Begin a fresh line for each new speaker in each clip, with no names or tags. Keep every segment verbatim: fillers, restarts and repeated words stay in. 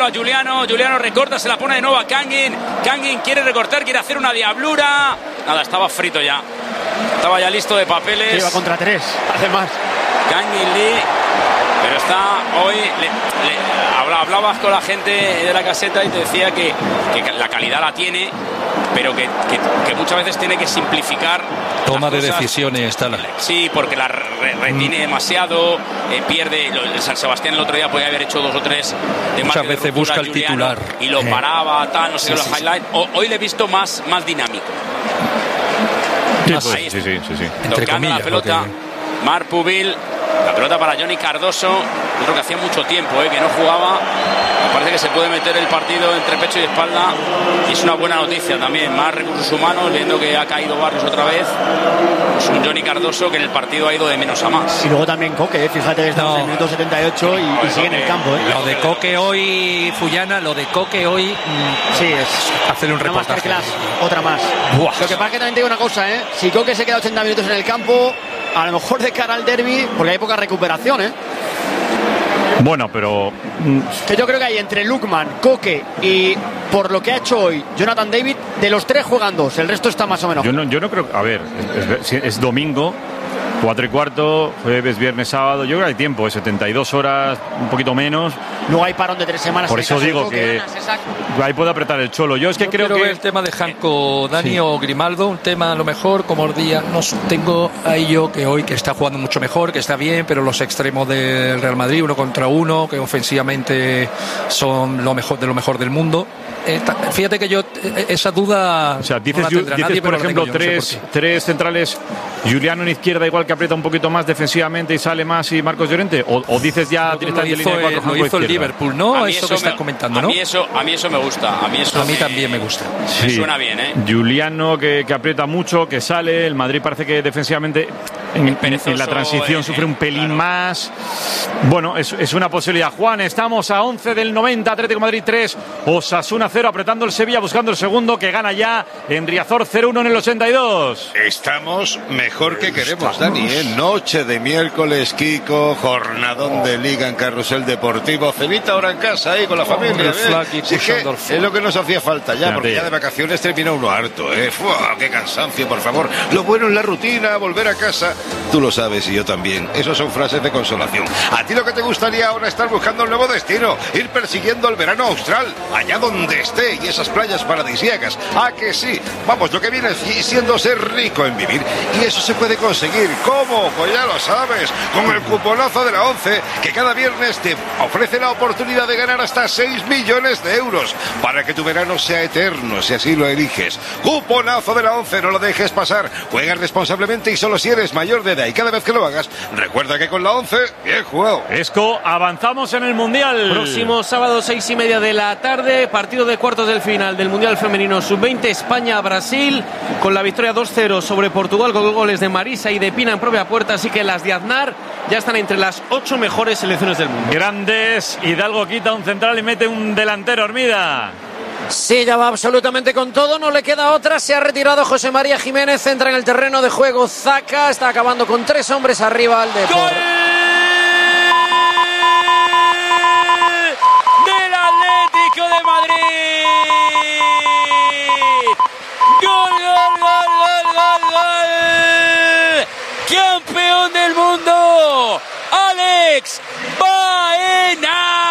a Giuliano. Giuliano recorta, se la pone de nuevo a Kangin. Kangin quiere recortar, quiere hacer una diablura. Nada, estaba frito ya. Estaba ya listo de papeles.
Que iba contra tres, además.
Kangin Lee. Pero está hoy... Le, le, hablabas con la gente de la caseta y te decía que, que la calidad la tiene, pero que, que, que muchas veces tiene que simplificar
toma de decisiones tal.
Sí, porque la re, retiene mm. demasiado, eh, pierde. El San Sebastián el otro día podía haber hecho dos o tres de
muchas veces busca el
Giuliano,
titular
y lo paraba, tal, no sé
sí,
qué,
sí,
los highlights. Sí. Hoy le he visto más, más dinámico.
Sí, pues, sí, sí, sí, sí.
Entre comillas, la pelota, que... Marc Pubil, la pelota para Johnny Cardoso, otro que hacía mucho tiempo eh, que no jugaba. Me parece que se puede meter el partido entre pecho y espalda y es una buena noticia también. Más recursos humanos, viendo que ha caído Barrios otra vez. Es un Johnny Cardoso que en el partido ha ido de menos a más.
Y luego también Coque, fíjate que estamos no. en el minuto setenta y ocho y, y sigue en el campo. ¿eh?
Lo de Coque hoy, Fullana, lo de Coque hoy. Mmm,
sí, es
hacerle un reportaje.
Masterclass, otra más. Buah. Lo que pasa es que también te digo una cosa, ¿eh? Si Coque se queda ochenta minutos en el campo, a lo mejor de cara al derbi, porque hay poca recuperación, ¿eh?
Bueno, pero...
que yo creo que hay entre Lukman, Coque y, por lo que ha hecho hoy, Jonathan David, de los tres juegan dos, el resto está más o menos.
Yo no, yo no creo... A ver, es, es, es domingo, cuatro y cuarto, jueves, viernes, sábado. Yo creo que hay tiempo, setenta y dos horas, un poquito menos.
Luego hay parón de tres semanas.
Por eso digo que ahí puede apretar el Cholo. Yo es que
yo
creo que...
ver el tema de Janko, Dani sí. o Grimaldo, un tema a lo mejor, como os decía, no tengo ahí yo que hoy que está jugando mucho mejor, que está bien, pero los extremos del Real Madrid, uno contra uno, que ofensivamente son lo mejor de lo mejor del mundo. Eh, fíjate que yo esa duda.
O sea, dices,
no
dices
nadie,
por ejemplo,
yo,
tres,
no sé
tres centrales, Giuliano en izquierda, igual que aprieta un poquito más defensivamente y sale más, y Marcos Llorente, o, o dices ya directamente
línea de cuatro, lo hizo el Liverpool, ¿no? Eso que estás
me,
comentando,
a
¿no?
Mí eso, a mí eso me gusta. A mí, eso
a mí
me,
también me gusta.
Me
sí.
suena bien, ¿eh?
Giuliano que, que aprieta mucho, que sale. El Madrid parece que defensivamente en, en, en la transición eh, sufre un pelín claro. más. Bueno, es, es una posibilidad. Juan, estamos a once del noventa, Atlético Madrid tres, Osasuna cero, apretando el Sevilla, buscando el segundo, que gana ya en Riazor cero uno en el ochenta y dos.
Estamos mejor que queremos, estamos. Dani, ¿eh? Noche de miércoles, Kiko, jornadón de Liga en Carrusel Deportivo, cenita ahora en casa ahí con la familia. ¿eh? Sí, que es lo que nos hacía falta ya, porque ya de vacaciones termina uno harto, ¿eh? ¡Fua! ¡Qué cansancio, por favor! Lo bueno es la rutina, volver a casa. Tú lo sabes y yo también. Esas son frases de consolación. A ti lo que te gustaría ahora es estar buscando un nuevo destino, ir persiguiendo el verano austral, allá donde esté, y esas playas paradisíacas. ¿A que sí? Vamos, lo que viene siendo ser rico en vivir. Y eso se puede conseguir. ¿Cómo? Pues ya lo sabes, con el cuponazo de la ONCE, que cada viernes te ofrece la oportunidad de ganar hasta seis millones de euros, para que tu verano sea eterno, si así lo eliges. Cuponazo de la ONCE, no lo dejes pasar. Juega responsablemente y solo si eres mayor de edad. Y cada vez que lo hagas, recuerda que con la ONCE, bien jugado.
Esco, avanzamos en el Mundial.
Próximo sábado, seis y media de la tarde, partido de cuartos del final del Mundial Femenino sub veinte, España-Brasil, con la victoria dos cero sobre Portugal, con goles de Marisa y de Pina en propia puerta, así que las de Aznar ya están entre las ocho mejores selecciones del mundo.
Grandes, Hidalgo quita un central y mete un delantero, Hermida.
Sí, ya va absolutamente con todo, no le queda otra, se ha retirado José María Jiménez, entra en el terreno de juego Zaka, está acabando con tres hombres arriba al Depor.
¡Gol del Atlético de Madrid! ¡Gol, gol, gol, gol, gol, gol! ¡Campeón del mundo! ¡Alex Baena!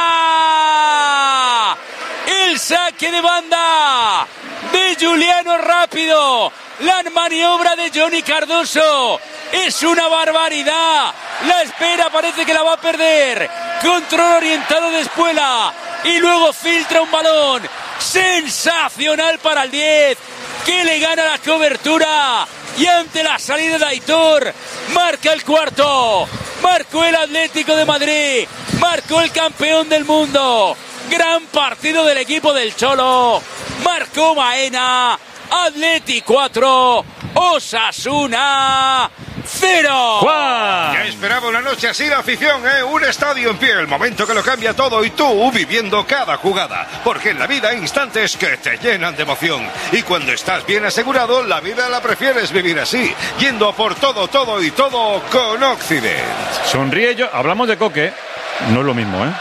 El saque de banda de Giuliano rápido, la maniobra de Johnny Cardoso es una barbaridad, la espera parece que la va a perder, control orientado de Espuela y luego filtra un balón sensacional para el diez, que le gana la cobertura y ante la salida de Aitor marca el cuarto, marcó el Atlético de Madrid, marcó el campeón del mundo. Gran partido del equipo del Cholo. Marcó Baena. Atleti cuatro. Osasuna cero.
¡Juan! Ya esperaba una noche así la afición, ¿eh? Un estadio en pie, el momento que lo cambia todo y tú viviendo cada jugada. Porque en la vida hay instantes que te llenan de emoción. Y cuando estás bien asegurado, la vida la prefieres vivir así. Yendo por todo, todo y todo con Occident.
Sonríe yo. Hablamos de Coque. No es lo mismo, ¿eh?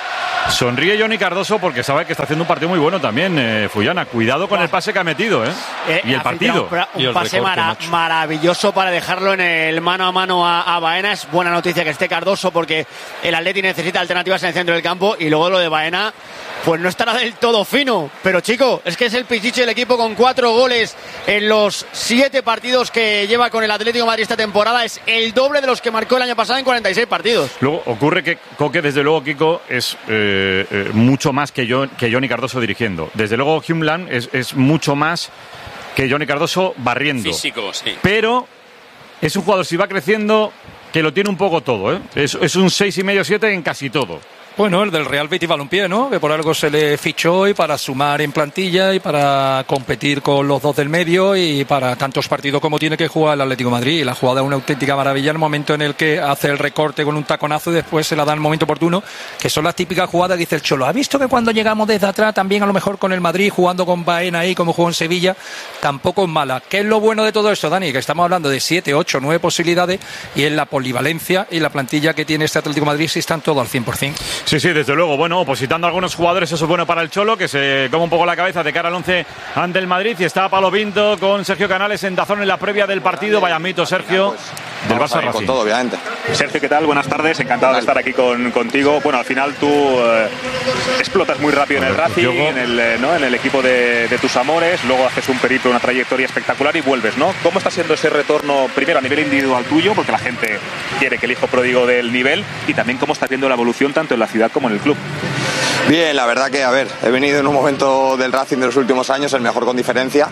Sonríe Johnny Cardoso porque sabe que está haciendo un partido muy bueno también, eh, Fullana. Cuidado con el pase que ha metido, ¿eh? eh y el partido.
Un, un
y el
pase
recorte,
mara, maravilloso para dejarlo en el mano a mano a, a Baena. Es buena noticia que esté Cardoso porque el Atleti necesita alternativas en el centro del campo. Y luego lo de Baena, pues no estará del todo fino. Pero chico, es que es el pichichi del equipo con cuatro goles en los siete partidos que lleva con el Atlético de Madrid esta temporada. Es el doble de los que marcó el año pasado en cuarenta y seis partidos.
Luego ocurre que Coque, desde luego, Kiko, es eh, eh, mucho más que, yo, que Johnny Cardoso dirigiendo. Desde luego Humeland es, es mucho más que Johnny Cardoso barriendo.
Físico, sí.
Pero es un jugador, si va creciendo, que lo tiene un poco todo, ¿eh? Es, es un seis y medio siete en casi todo.
Bueno, el del Real Betis Balompié, ¿no? Que por algo se le fichó y para sumar en plantilla y para competir con los dos del medio y para tantos partidos como tiene que jugar el Atlético de Madrid. Y la jugada es una auténtica maravilla, el momento en el que hace el recorte con un taconazo y después se la da en el momento oportuno, que son las típicas jugadas, dice el Cholo. ¿Ha visto que cuando llegamos desde atrás, también a lo mejor con el Madrid, jugando con Baena ahí, como jugó en Sevilla, tampoco es mala? ¿Qué es lo bueno de todo esto, Dani? Que estamos hablando de siete, ocho, nueve posibilidades y en la polivalencia y la plantilla que tiene este Atlético de Madrid sí están todos al cien por ciento.
Sí, sí, desde luego. Bueno, opositando a algunos jugadores, eso es bueno para el Cholo, que se come un poco la cabeza de cara al once ante el Madrid. Y está Pablo Pinto con Sergio Canales en Dazón en la previa del partido. Vaya mito, Sergio, del Barça Racing.
Con todo, obviamente.
Sergio, ¿qué tal? Buenas tardes, encantado de estar aquí con, contigo. Bueno, al final tú eh, explotas muy rápido en el Racing, en el, eh, ¿no? en el equipo de, de tus amores, luego haces un periplo, una trayectoria espectacular y vuelves, ¿no? ¿Cómo está siendo ese retorno, primero a nivel individual tuyo, porque la gente quiere que el hijo pródigo del nivel, y también cómo está viendo la evolución tanto en la ciudad como en el club?
Bien, la verdad que, a ver, he venido en un momento del Racing de los últimos años, el mejor con diferencia.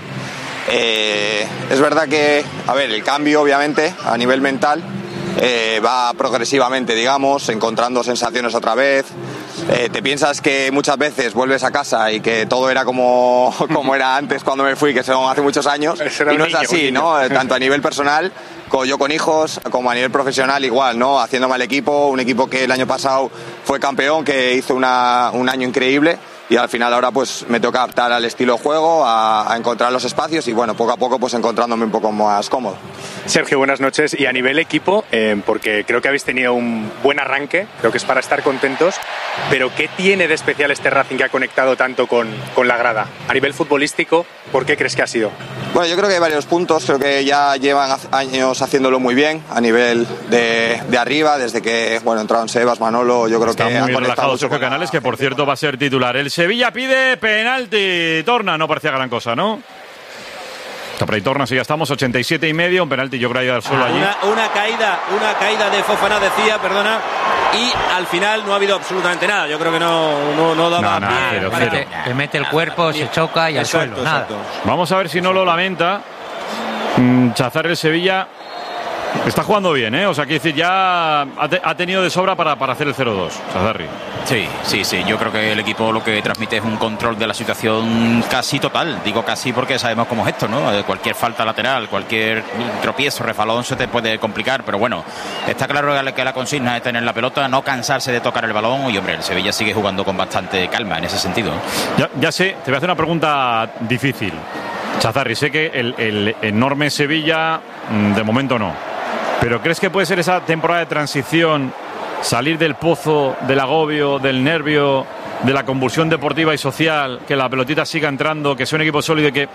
Eh, es verdad que, a ver, el cambio, obviamente, a nivel mental, eh, va progresivamente, digamos, encontrando sensaciones otra vez. Eh, te piensas que muchas veces vuelves a casa y que todo era como, como era antes cuando me fui, que son hace muchos años, y no es así, ¿no? Tanto a nivel personal, como yo con hijos, como a nivel profesional igual, ¿no? Haciéndome al equipo, un equipo que el año pasado fue campeón, que hizo una, un año increíble. Y al final ahora pues me toca adaptar al estilo de juego, a, a encontrar los espacios y bueno, poco a poco pues encontrándome un poco más cómodo.
Sergio, buenas noches. Y a nivel equipo, eh, porque creo que habéis tenido un buen arranque, creo que es para estar contentos, pero ¿qué tiene de especial este Racing que ha conectado tanto con, con la grada? A nivel futbolístico, ¿por qué crees que ha sido?
Bueno, yo creo que hay varios puntos, creo que ya llevan años haciéndolo muy bien a nivel de, de arriba, desde que bueno entraron Sebas, Manolo, yo creo
Está
que
muy relajado Sergio Canales, que por cierto va a ser titular. El Sevilla pide penalti. Torna, no parecía gran cosa, ¿no? Está por ahí Torna, sí, ya estamos, ochenta y siete y medio, un penalti yo creo que al suelo
ah,
allí.
Una, una caída, una caída de Fofana, decía, perdona, y al final no ha habido absolutamente nada. Yo creo que no, no, no daba
no, no,
pie.
cero,
Para...
cero.
Le mete el cuerpo, se choca y al
exacto,
suelo, nada.
Exacto.
Vamos a ver si no lo lamenta. Mm, Chazar el Sevilla está jugando bien, ¿eh? O sea, quiere decir, ya ha, te, ha tenido de sobra para, para hacer el cero dos, Chazarri.
Sí, sí, sí. Yo creo que el equipo lo que transmite es un control de la situación casi total. Digo casi porque sabemos cómo es esto, ¿no? Cualquier falta lateral, cualquier tropiezo, refalón se te puede complicar. Pero bueno, está claro que la consigna es tener la pelota, no cansarse de tocar el balón. Y hombre, el Sevilla sigue jugando con bastante calma en ese sentido.
Ya, ya sé, te voy a hacer una pregunta difícil. Chazarri, sé que el, el enorme Sevilla, de momento no. ¿Pero crees que puede ser esa temporada de transición, salir del pozo, del agobio, del nervio, de la convulsión deportiva y social, que la pelotita siga entrando, que sea un equipo sólido y que,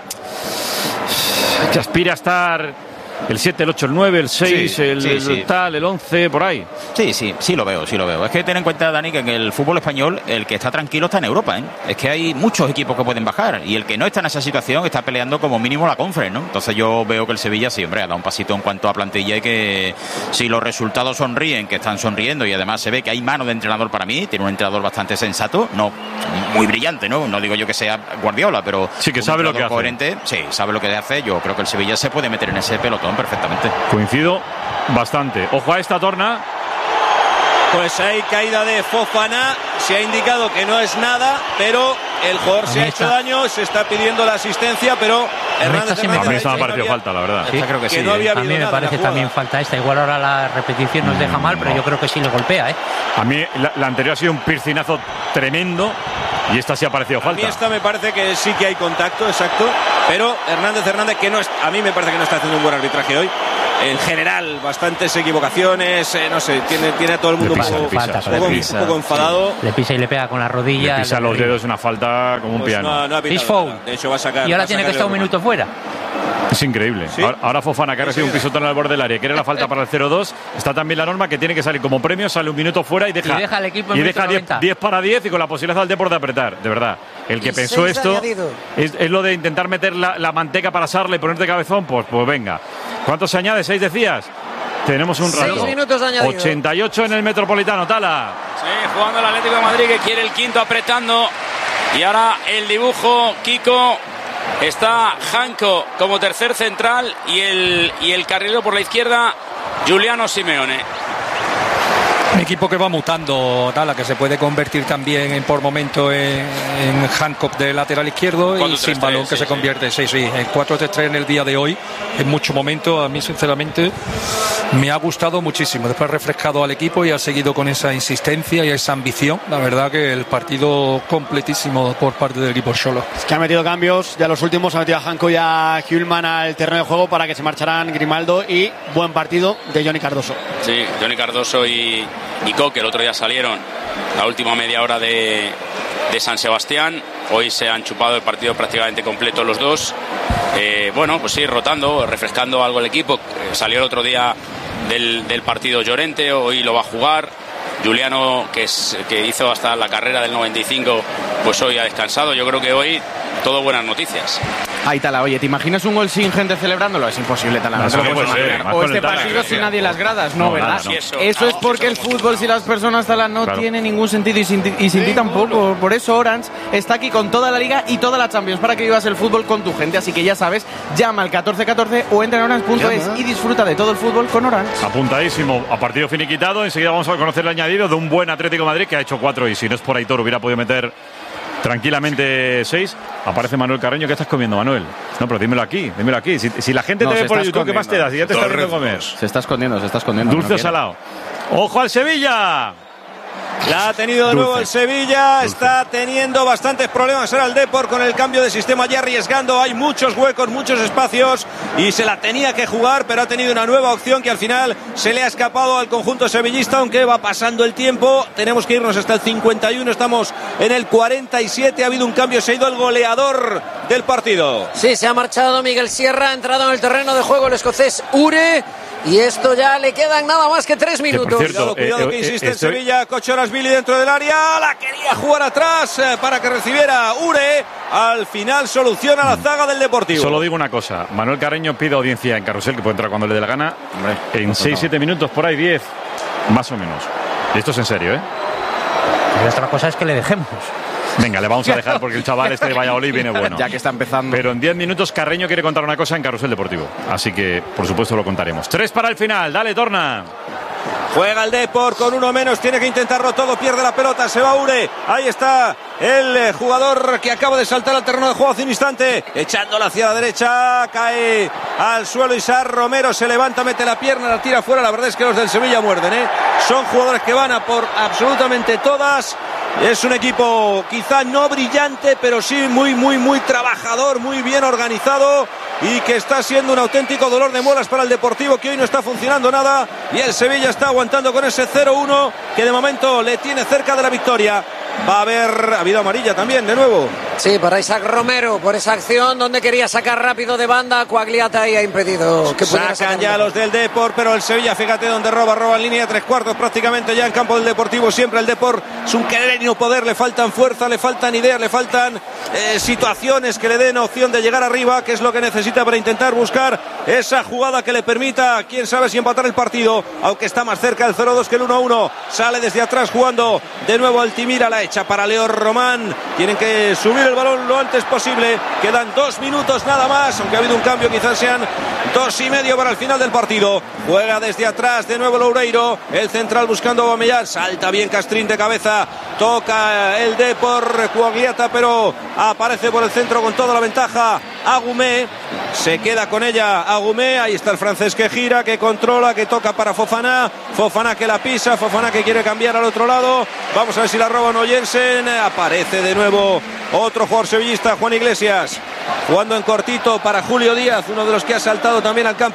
que aspire a estar el siete, el ocho, el nueve, el seis, sí, el, sí, el sí. tal, el once, por ahí?
Sí, sí, sí lo veo, sí lo veo. Es que ten en cuenta, Dani, que en el fútbol español el que está tranquilo está en Europa, ¿eh? Es que hay muchos equipos que pueden bajar y el que no está en esa situación está peleando como mínimo la Conference, ¿no? Entonces yo veo que el Sevilla sí, hombre, ha dado un pasito en cuanto a plantilla y que si los resultados sonríen, que están sonriendo y además se ve que hay mano de entrenador para mí, tiene un entrenador bastante sensato, no muy brillante, ¿no? No digo yo que sea Guardiola, pero
sí que sabe lo que hace.
Coherente, sí, sabe lo que hace. Yo creo que el Sevilla se puede meter en ese pelotón perfectamente.
Coincido bastante. Ojo a esta Torna.
Pues hay caída de Fofana, se ha indicado que no es nada, pero el jugador se ha hecho daño, se está pidiendo la asistencia, pero Hernández
sí me, a mí me ha parecido falta, la verdad.
Sí,
creo que,
que
sí,
no había
¿eh?
A mí me parece también falta esta, igual ahora la repetición nos deja mal, pero yo creo que sí le golpea, ¿eh?
A mí la, la anterior ha sido un piscinazo tremendo y esta sí ha parecido falta.
A mí esta me parece que sí que hay contacto, exacto, pero Hernández Hernández, que no es, a mí me parece que no está haciendo un buen arbitraje hoy.
en general bastantes equivocaciones, eh, no sé, tiene, tiene a todo el mundo
pisa,
un, poco,
pisa,
un, poco,
pisa,
un poco enfadado.
Sí. Le pisa y le pega con la rodilla.
Le pisa los dedos, una falta como un
Pues
piano.
no, no ha pitado nada. De hecho, va a sacar.
Y ahora tiene que estar un minuto fuera.
Es increíble.
¿Sí?
Ahora, ahora Fofana, que ha recibido un pisotón al borde del área, quiere la falta para el cero dos. Está también la norma que tiene que salir como premio, sale un minuto fuera y deja,
y deja al equipo en
y deja diez para diez y con la posibilidad al Depor de apretar. De verdad. El que
Y
pensó
seis
esto es, es lo de intentar meter la, la manteca para asarle y ponerte cabezón. Pues, pues venga. ¿Cuánto se añade? ¿Seis decías? Tenemos un rato.
Seis minutos añadidos.
ochenta y ocho en el Metropolitano, Tala.
Sí, jugando el Atlético de Madrid que quiere el quinto apretando. Y ahora el dibujo, Kiko. Está Janko como tercer central y el, y el carrilero por la izquierda, Giuliano Simeone.
Un equipo que va mutando, Tala, que se puede convertir también en, por momento en, en Hancock de lateral izquierdo y sin balón que
sí,
se
sí.
convierte, sí, sí, en cuatro tres tres en el día de hoy. En muchos momentos, a mí sinceramente me ha gustado muchísimo. Después ha refrescado al equipo y ha seguido con esa insistencia y esa ambición. La verdad que el partido completísimo por parte del equipo Xolo.
Es que ha metido cambios, ya los últimos, ha metido a Janko y a Hjulman al terreno de juego para que se marcharan Grimaldo y buen partido de Johnny Cardoso.
Sí, Johnny Cardoso y, y Coque el otro día salieron la última media hora de, de San Sebastián. Hoy se han chupado el partido prácticamente completo los dos. Eh, bueno, pues sí, rotando, refrescando algo el equipo. Eh, salió el otro día del, del partido Llorente, hoy lo va a jugar. Giuliano, que, es, que hizo hasta la carrera del noventa y cinco, pues hoy ha descansado. Yo creo que hoy todo buenas noticias.
Ahí Tala, oye, ¿te imaginas un gol sin gente celebrándolo? Es imposible, Tala.
No,
No te lo
no
puedes
puede ser,
imaginar.
más
O
con
este
el Tala,
partido
que-
sin nadie en las gradas, no,
No,
¿verdad?
nada, no.
Eso,
Eso,
es
no,
porque el
eso
fútbol, si las personas, Tala, no
Claro.
tiene ningún sentido y sin, ti- y sin ti tampoco. Por eso Orange está aquí con toda la Liga y toda la Champions para que vivas el fútbol con tu gente. Así que ya sabes, llama al catorce catorce o entra en orange punto es y disfruta de todo el fútbol con Orange.
Apuntadísimo a partido finiquitado. Enseguida vamos a conocer el añadido de un buen Atlético de Madrid que ha hecho cuatro y si no es por Aitor hubiera podido meter tranquilamente seis. Aparece Manuel Carreño. ¿Qué estás comiendo, Manuel? No, pero dímelo aquí, dímelo aquí. Si, si la gente
No,
te
se
ve por
está
YouTube, ¿qué más te da? Si ya te está viendo comer.
Se está escondiendo, se está escondiendo.
Dulce
no
o
quiere.
salado. ¡Ojo al Sevilla!
La ha tenido de
Dulce.
nuevo el Sevilla,
Dulce.
está teniendo bastantes problemas ahora el Depor con el cambio de sistema ya arriesgando, hay muchos huecos, muchos espacios y se la tenía que jugar, pero ha tenido una nueva opción que al final se le ha escapado al conjunto sevillista, aunque va pasando el tiempo, tenemos que irnos hasta el cincuenta y uno, estamos en el cuarenta y siete, ha habido un cambio, se ha ido el goleador del partido.
Sí, se ha marchado Miguel Sierra, ha entrado en el terreno de juego el escocés Ure. Y esto ya le quedan nada más que tres minutos.
cierto,
Cuidado, cuidado
eh,
que
eh,
insiste en
estoy-
Sevilla. Cochoras Billy dentro del área. La quería jugar atrás eh, para que recibiera Ure. Al final soluciona la zaga del Deportivo.
Solo digo una cosa. Manuel Carreño pide audiencia en Carrusel, que puede entrar cuando le dé la gana. En seis siete minutos, por ahí diez, más o menos. Y esto es en serio, ¿eh?
Y otra cosa es que le dejemos.
Venga, le vamos a dejar porque el chaval este de Valladolid viene bueno.
Ya que está empezando.
Pero en diez minutos Carreño quiere contar una cosa en Carrusel Deportivo. Así que, por supuesto, lo contaremos. Tres para el final. Dale, Torna.
Juega el Depor con uno menos, tiene que intentarlo todo, pierde la pelota, se va Ure. Ahí está el eh, jugador que acaba de saltar al terreno de juego hace un instante, echándola hacia la derecha, cae al suelo Isar Romero, se levanta, mete la pierna, la tira fuera. La verdad es que los del Sevilla muerden, ¿eh? Son jugadores que van a por absolutamente todas. Es un equipo quizá no brillante, pero sí muy, muy, muy trabajador, muy bien organizado y que está siendo un auténtico dolor de muelas para el Deportivo, que hoy no está funcionando nada y el Sevilla está aguantando con ese cero uno que de momento le tiene cerca de la victoria. Va a haber ha habido amarilla también de nuevo.
Sí, para Isaac Romero, por esa acción donde quería sacar rápido de banda, Coagliata y ha impedido que pudiera
Sacan
sacar
ya
un-
los del Depor, pero el Sevilla, fíjate donde roba, roba en línea de tres cuartos prácticamente ya en campo del Deportivo. Siempre el Depor es un querer y no poder, le faltan fuerza, le faltan ideas, le faltan eh, situaciones que le den opción de llegar arriba, que es lo que necesita para intentar buscar esa jugada que le permita, quién sabe si empatar el partido, aunque está más cerca el cero dos que el uno uno. Sale desde atrás jugando de nuevo Altimira, la echa para Leo Román. Tienen que subir el balón lo antes posible. Quedan dos minutos nada más, aunque ha habido un cambio, quizás sean dos y medio para el final del partido. Juega desde atrás de nuevo Loureiro, el central buscando a Bamellán. Salta bien Castrín de cabeza, toca el Depor Coagliata, pero aparece por el centro con toda la ventaja Agumé. Se queda con ella Agumé. Ahí está el francés que gira, que controla, que toca para Fofana. Fofana que la pisa, Fofana que quiere cambiar al otro lado. Vamos a ver si la roba o no Jensen. Aparece de nuevo otro jugador sevillista, Juan Iglesias, jugando en cortito para Julio Díaz, uno de los que ha saltado también al campo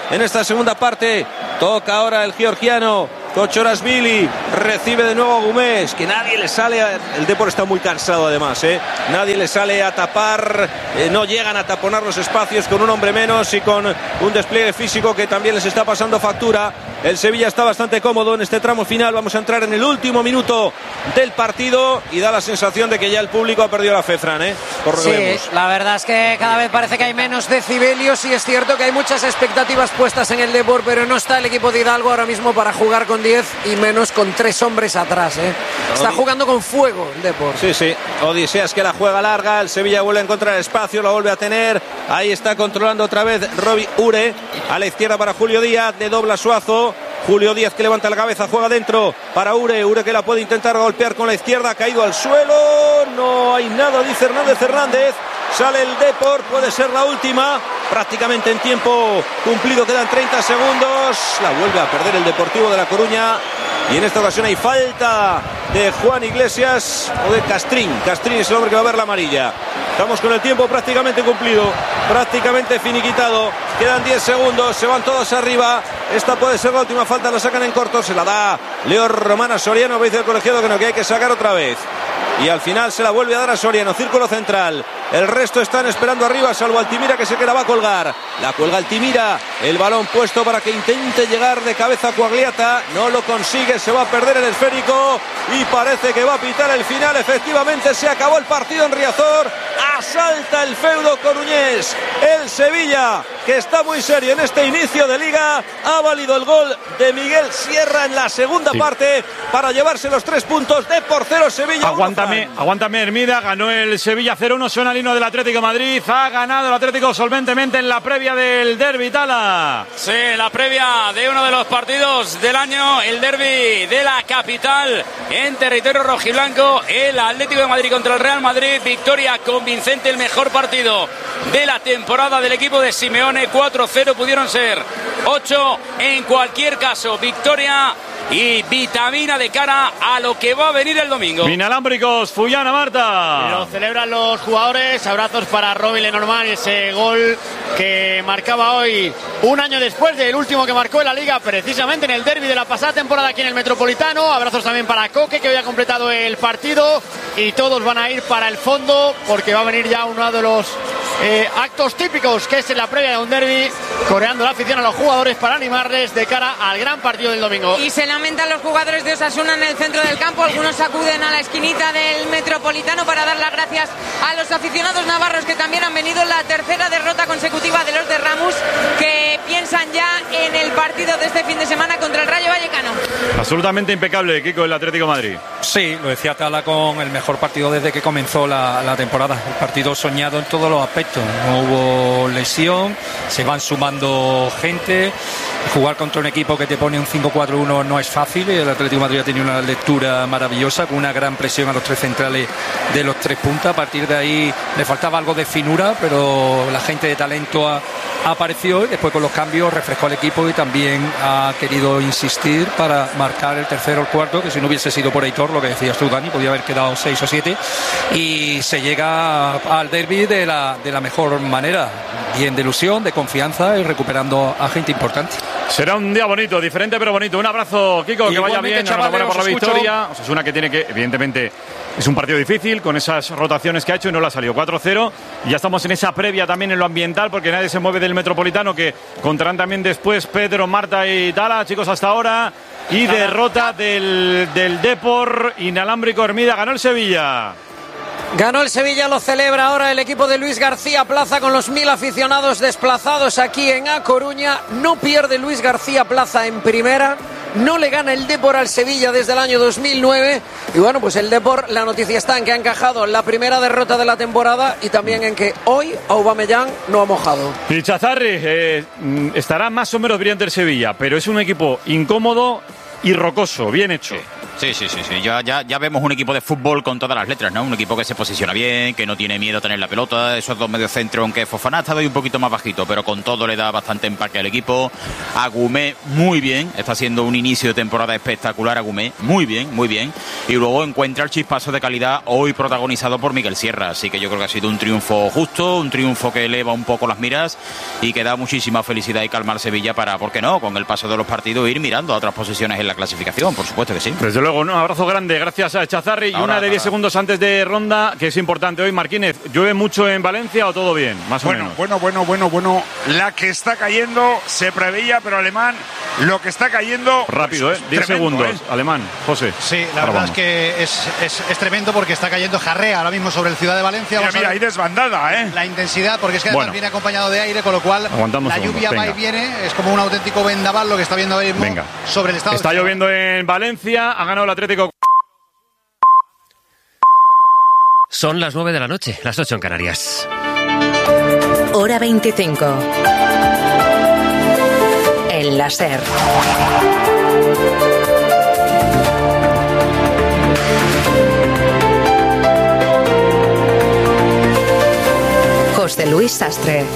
en esta segunda parte. Toca ahora el georgiano Kochorashvili, recibe de nuevo a Gómez, que nadie le sale a... El Depor está muy cansado además, ¿eh? Nadie le sale a tapar, eh, no llegan a taponar los espacios con un hombre menos y con un despliegue físico que también les está pasando factura. El Sevilla está bastante cómodo en este tramo final. Vamos a entrar en el último minuto del partido y da la sensación de que ya el público ha perdido la fe, Fran, ¿eh?
Sí, la verdad es que cada vez parece que hay menos decibelios y es cierto que hay muchas expectativas puestas en el Depor, pero no está el equipo de Hidalgo ahora mismo para jugar con diez y menos con tres hombres atrás, ¿eh? Está jugando con fuego el Depor.
Sí, sí, Odiseas que la juega larga, el Sevilla vuelve a encontrar espacio, la vuelve a tener, ahí está controlando otra vez Robbie Ure, a la izquierda para Julio Díaz, de dobla Suazo, Julio Díaz que levanta la cabeza, juega dentro para Ure, Ure que la puede intentar golpear con la izquierda, ha caído al suelo, no hay nada, dice Hernández Hernández. Sale el Depor, puede ser la última, prácticamente en tiempo cumplido, quedan treinta segundos, la vuelve a perder el Deportivo de La Coruña y en esta ocasión hay falta de Juan Iglesias o de Castrín. Castrín es el hombre que va a ver la amarilla. Estamos con el tiempo prácticamente cumplido, prácticamente finiquitado, quedan diez segundos, se van todos arriba, esta puede ser la última falta, la sacan en corto, se la da Leo Romana Soriano, dice el colegiado que no, que hay que sacar otra vez. Y al final se la vuelve a dar a Soriano, círculo central. El resto están esperando arriba, salvo Altimira que sé que la va a colgar. La cuelga Altimira, el balón puesto para que intente llegar de cabeza a Quagliata. No lo consigue, se va a perder el esférico y parece que va a pitar el final. Efectivamente se acabó el partido en Riazor. Asalta el feudo coruñés. El Sevilla, que está muy serio en este inicio de liga, ha valido el gol de Miguel Sierra en la segunda sí. parte para llevarse los tres puntos. De por cero Sevilla.
Aguántame, aguántame Hermida, ganó el Sevilla cero uno, suena el himno del Atlético de Madrid, ha ganado el Atlético solventemente en la previa del derbi, Tala.
Sí, la previa de uno de los partidos del año, el derbi de la capital en territorio rojiblanco, el Atlético de Madrid contra el Real Madrid, victoria convincente, el mejor partido de la temporada del equipo de Simeone, cuatro cero pudieron ser ocho, en cualquier caso, victoria y vitamina de cara a lo que va a venir el domingo.
Inalámbricos, Fullana, Marta.
Y lo celebran los jugadores, abrazos para Robin Lenormand, ese gol que marcaba hoy un año después del último que marcó en la Liga, precisamente en el derbi de la pasada temporada aquí en el Metropolitano. Abrazos también para Coque, que hoy ha completado el partido, y todos van a ir para el fondo porque va a venir ya uno de los eh, actos típicos, que es en la previa de un derbi, coreando la afición a los jugadores para animarles de cara al gran partido del domingo.
Y se lamentan los jugadores de Osasuna en el centro del campo, algunos acuden a la esquinita del Metropolitano para dar las gracias a los aficionados navarros que también han venido en la tercera derrota consecutiva de los de Ramos, que piensan ya en el partido de este fin de semana contra el Rayo Vallecano.
Absolutamente impecable, Kiko, el Atlético de Madrid.
Sí, lo decía Tala, con el mejor partido desde que comenzó la, la temporada. El partido soñado en todos los aspectos. No hubo lesión, se van sumando gente. Jugar contra un equipo que te pone un cinco cuatro uno no es fácil. El Atlético de Madrid ha tenido una lectura maravillosa, con una gran presión a los tres centrales de los tres puntas. A partir de ahí le faltaba algo de finura, pero la gente de talento ha, apareció y después con los cambios refrescó al equipo y también ha querido insistir para marcar el tercero o el cuarto, que si no hubiese sido por Aitor, lo que decías tú, Dani, podía haber quedado seis o siete, y se llega al derbi de la, de la mejor manera, bien de ilusión, de confianza y recuperando a gente importante.
Será un día bonito, diferente pero bonito. Un abrazo, Kiko, que vaya bien, enhorabuena por la victoria. Osasuna, que tiene que, evidentemente, es un partido difícil con esas rotaciones que ha hecho y no le ha salido. Cuatro cero, y ya estamos en esa previa también en lo ambiental, porque nadie se mueve del Metropolitano, que contarán también después Pedro, Marta y Tala. Chicos, hasta ahora, y derrota del, del Depor. Inalámbrico, Hermida, ganó el Sevilla.
Ganó el Sevilla, lo celebra ahora el equipo de Luis García Plaza con los mil aficionados desplazados aquí en A Coruña. No pierde Luis García Plaza en primera, no le gana el Depor al Sevilla desde el año dos mil nueve. Y bueno, pues el Depor, la noticia está en que ha encajado la primera derrota de la temporada y también en que hoy Aubameyang no ha mojado.
Y Chazarri, eh, estará más o menos brillante el Sevilla, pero es un equipo incómodo y rocoso, bien hecho. Sí.
Sí, sí, sí, sí. Ya, ya, ya vemos un equipo de fútbol con todas las letras, ¿no? Un equipo que se posiciona bien, que no tiene miedo a tener la pelota. Esos dos mediocentros, aunque Fofana ha estado ahí un poquito más bajito, pero con todo le da bastante empaque al equipo. Agumé muy bien, está haciendo un inicio de temporada espectacular. Agumé muy bien, muy bien. Y luego encuentra el chispazo de calidad hoy protagonizado por Miguel Sierra. Así que yo creo que ha sido un triunfo justo, un triunfo que eleva un poco las miras y que da muchísima felicidad y calma al Sevilla para, ¿por qué no?, con el paso de los partidos ir mirando a otras posiciones en la clasificación, por supuesto que sí.
Desde luego, un abrazo grande, gracias a Chazarri. Y
Ahora,
una de diez segundos antes de ronda, que es importante hoy, Marquínez. ¿Llueve mucho en Valencia o todo bien? Más
bueno,
o menos.
Bueno, bueno, bueno, bueno. La que está cayendo se preveía, pero Alemán, lo que está cayendo...
Rápido, ¿eh? diez segundos, ¿eh? Alemán, José.
Sí, la verdad es que es, es, es tremendo porque está cayendo jarrea ahora mismo sobre el Ciudad de Valencia.
Mira, mira, ahí desbandada, ¿eh?
La intensidad, porque es que además
Bueno.
viene acompañado de aire, con lo cual
Aguantamos
la
segundos,
lluvia va
venga.
y viene. Es como un auténtico vendaval lo que está viendo ahora mismo
Venga.
sobre el estado.
Está
de...
lloviendo en Valencia, ha ganado el Atlético.
Son las nueve de la noche, las ocho en Canarias.
Hora veinticinco. El láser. José Luis Sastre.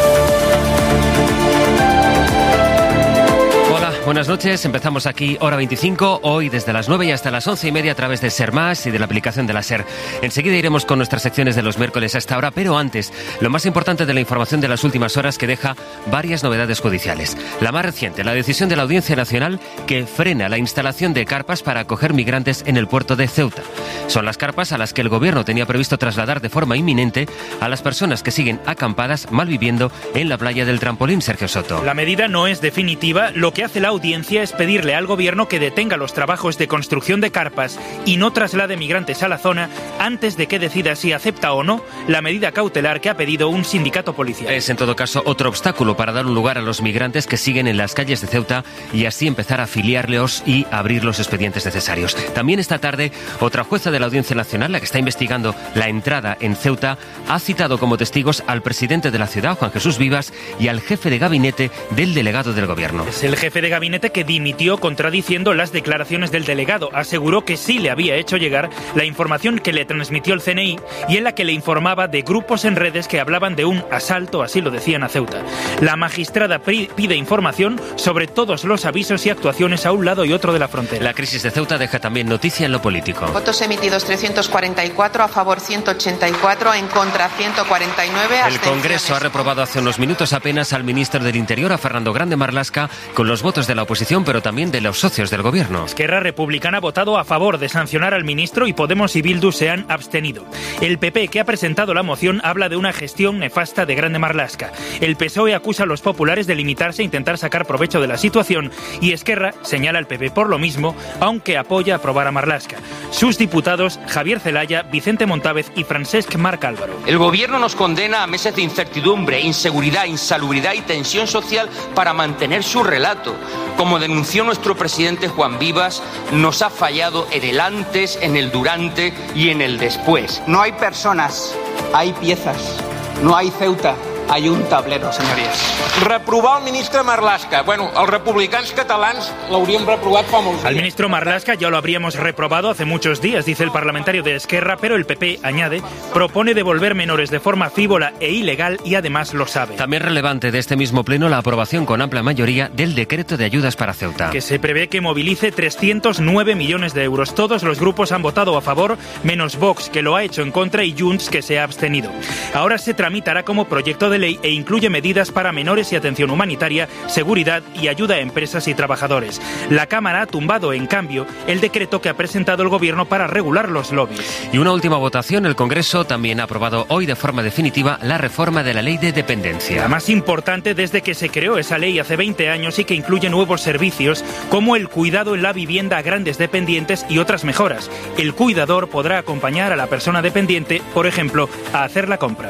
Buenas noches, empezamos aquí hora veinticinco, hoy desde las nueve y hasta las once y media a través de Ser Más y de la aplicación de la Ser. Enseguida iremos con nuestras secciones de los miércoles a esta hora, pero antes, lo más importante de la información de las últimas horas que deja varias novedades judiciales. La más reciente, la decisión de la Audiencia Nacional que frena la instalación de carpas para acoger migrantes en el puerto de Ceuta. Son las carpas a las que el gobierno tenía previsto trasladar de forma inminente a las personas que siguen acampadas malviviendo en la playa del Trampolín, Sergio Soto.
La medida no es definitiva, lo que hace la audiencia es pedirle al gobierno que detenga los trabajos de construcción de carpas y no traslade migrantes a la zona antes de que decida si acepta o no la medida cautelar que ha pedido un sindicato policial.
Es en todo caso otro obstáculo para dar un lugar a los migrantes que siguen en las calles de Ceuta y así empezar a afiliarlos y abrir los expedientes necesarios. También esta tarde otra jueza de la Audiencia Nacional, la que está investigando la entrada en Ceuta, ha citado como testigos al presidente de la ciudad, Juan Jesús Vivas, y al jefe de gabinete del delegado del gobierno.
Es el jefe de gabinete que dimitió contradiciendo las declaraciones del delegado. Aseguró que sí le había hecho llegar la información que le transmitió el C N I y en la que le informaba de grupos en redes que hablaban de un asalto, así lo decían, a Ceuta. La magistrada pide información sobre todos los avisos y actuaciones a un lado y otro de la frontera.
La crisis de Ceuta deja también noticia en lo político.
Votos emitidos trescientos cuarenta y cuatro, a favor ciento ochenta y cuatro, en contra ciento cuarenta y nueve.
El Congreso ha reprobado hace unos minutos apenas al ministro del Interior, a Fernando Grande Marlaska, con los votos de la oposición, pero también de los socios del gobierno.
Esquerra Republicana ha votado a favor de sancionar al ministro y Podemos y Bildu se han abstenido. El P P, que ha presentado la moción, habla de una gestión nefasta de Grande Marlaska. El P S O E acusa a los populares de limitarse a intentar sacar provecho de la situación y Esquerra señala al P P por lo mismo, aunque apoya aprobar a Marlaska. Sus diputados, Javier Zelaya, Vicente Montávez y Francesc Marc Álvaro.
El gobierno nos condena a meses de incertidumbre, inseguridad, insalubridad y tensión social para mantener su relato. Como denunció nuestro presidente Juan Vivas, nos ha fallado en el antes, en el durante y en el después.
No hay personas, hay piezas. No hay Ceuta, hay un tablero, señories.
Reprovar el ministre Marlaska. Bueno, els republicans catalans l'hauríem reprovat fa molts
Al
dies.
ministro Marlaska ya lo habríamos reprobado hace muchos días, dice el parlamentario de Esquerra, pero el P P, añade, propone devolver menores de forma frívola e ilegal y además lo sabe.
También relevante de este mismo pleno la aprobación con amplia mayoría del decreto de ayudas para Ceuta.
Que se prevé que movilice trescientos nueve millones de euros. Todos los grupos han votado a favor, menos Vox, que lo ha hecho en contra, y Junts, que se ha abstenido. Ahora se tramitará como proyecto de ley e incluye medidas para menores y atención humanitaria, seguridad y ayuda a empresas y trabajadores. La Cámara ha tumbado, en cambio, el decreto que ha presentado el Gobierno para regular los lobbies.
Y una última votación, el Congreso también ha aprobado hoy de forma definitiva la reforma de la Ley de Dependencia.
La más importante desde que se creó esa ley hace veinte años y que incluye nuevos servicios como el cuidado en la vivienda a grandes dependientes y otras mejoras. El cuidador podrá acompañar a la persona dependiente, por ejemplo, a hacer la compra.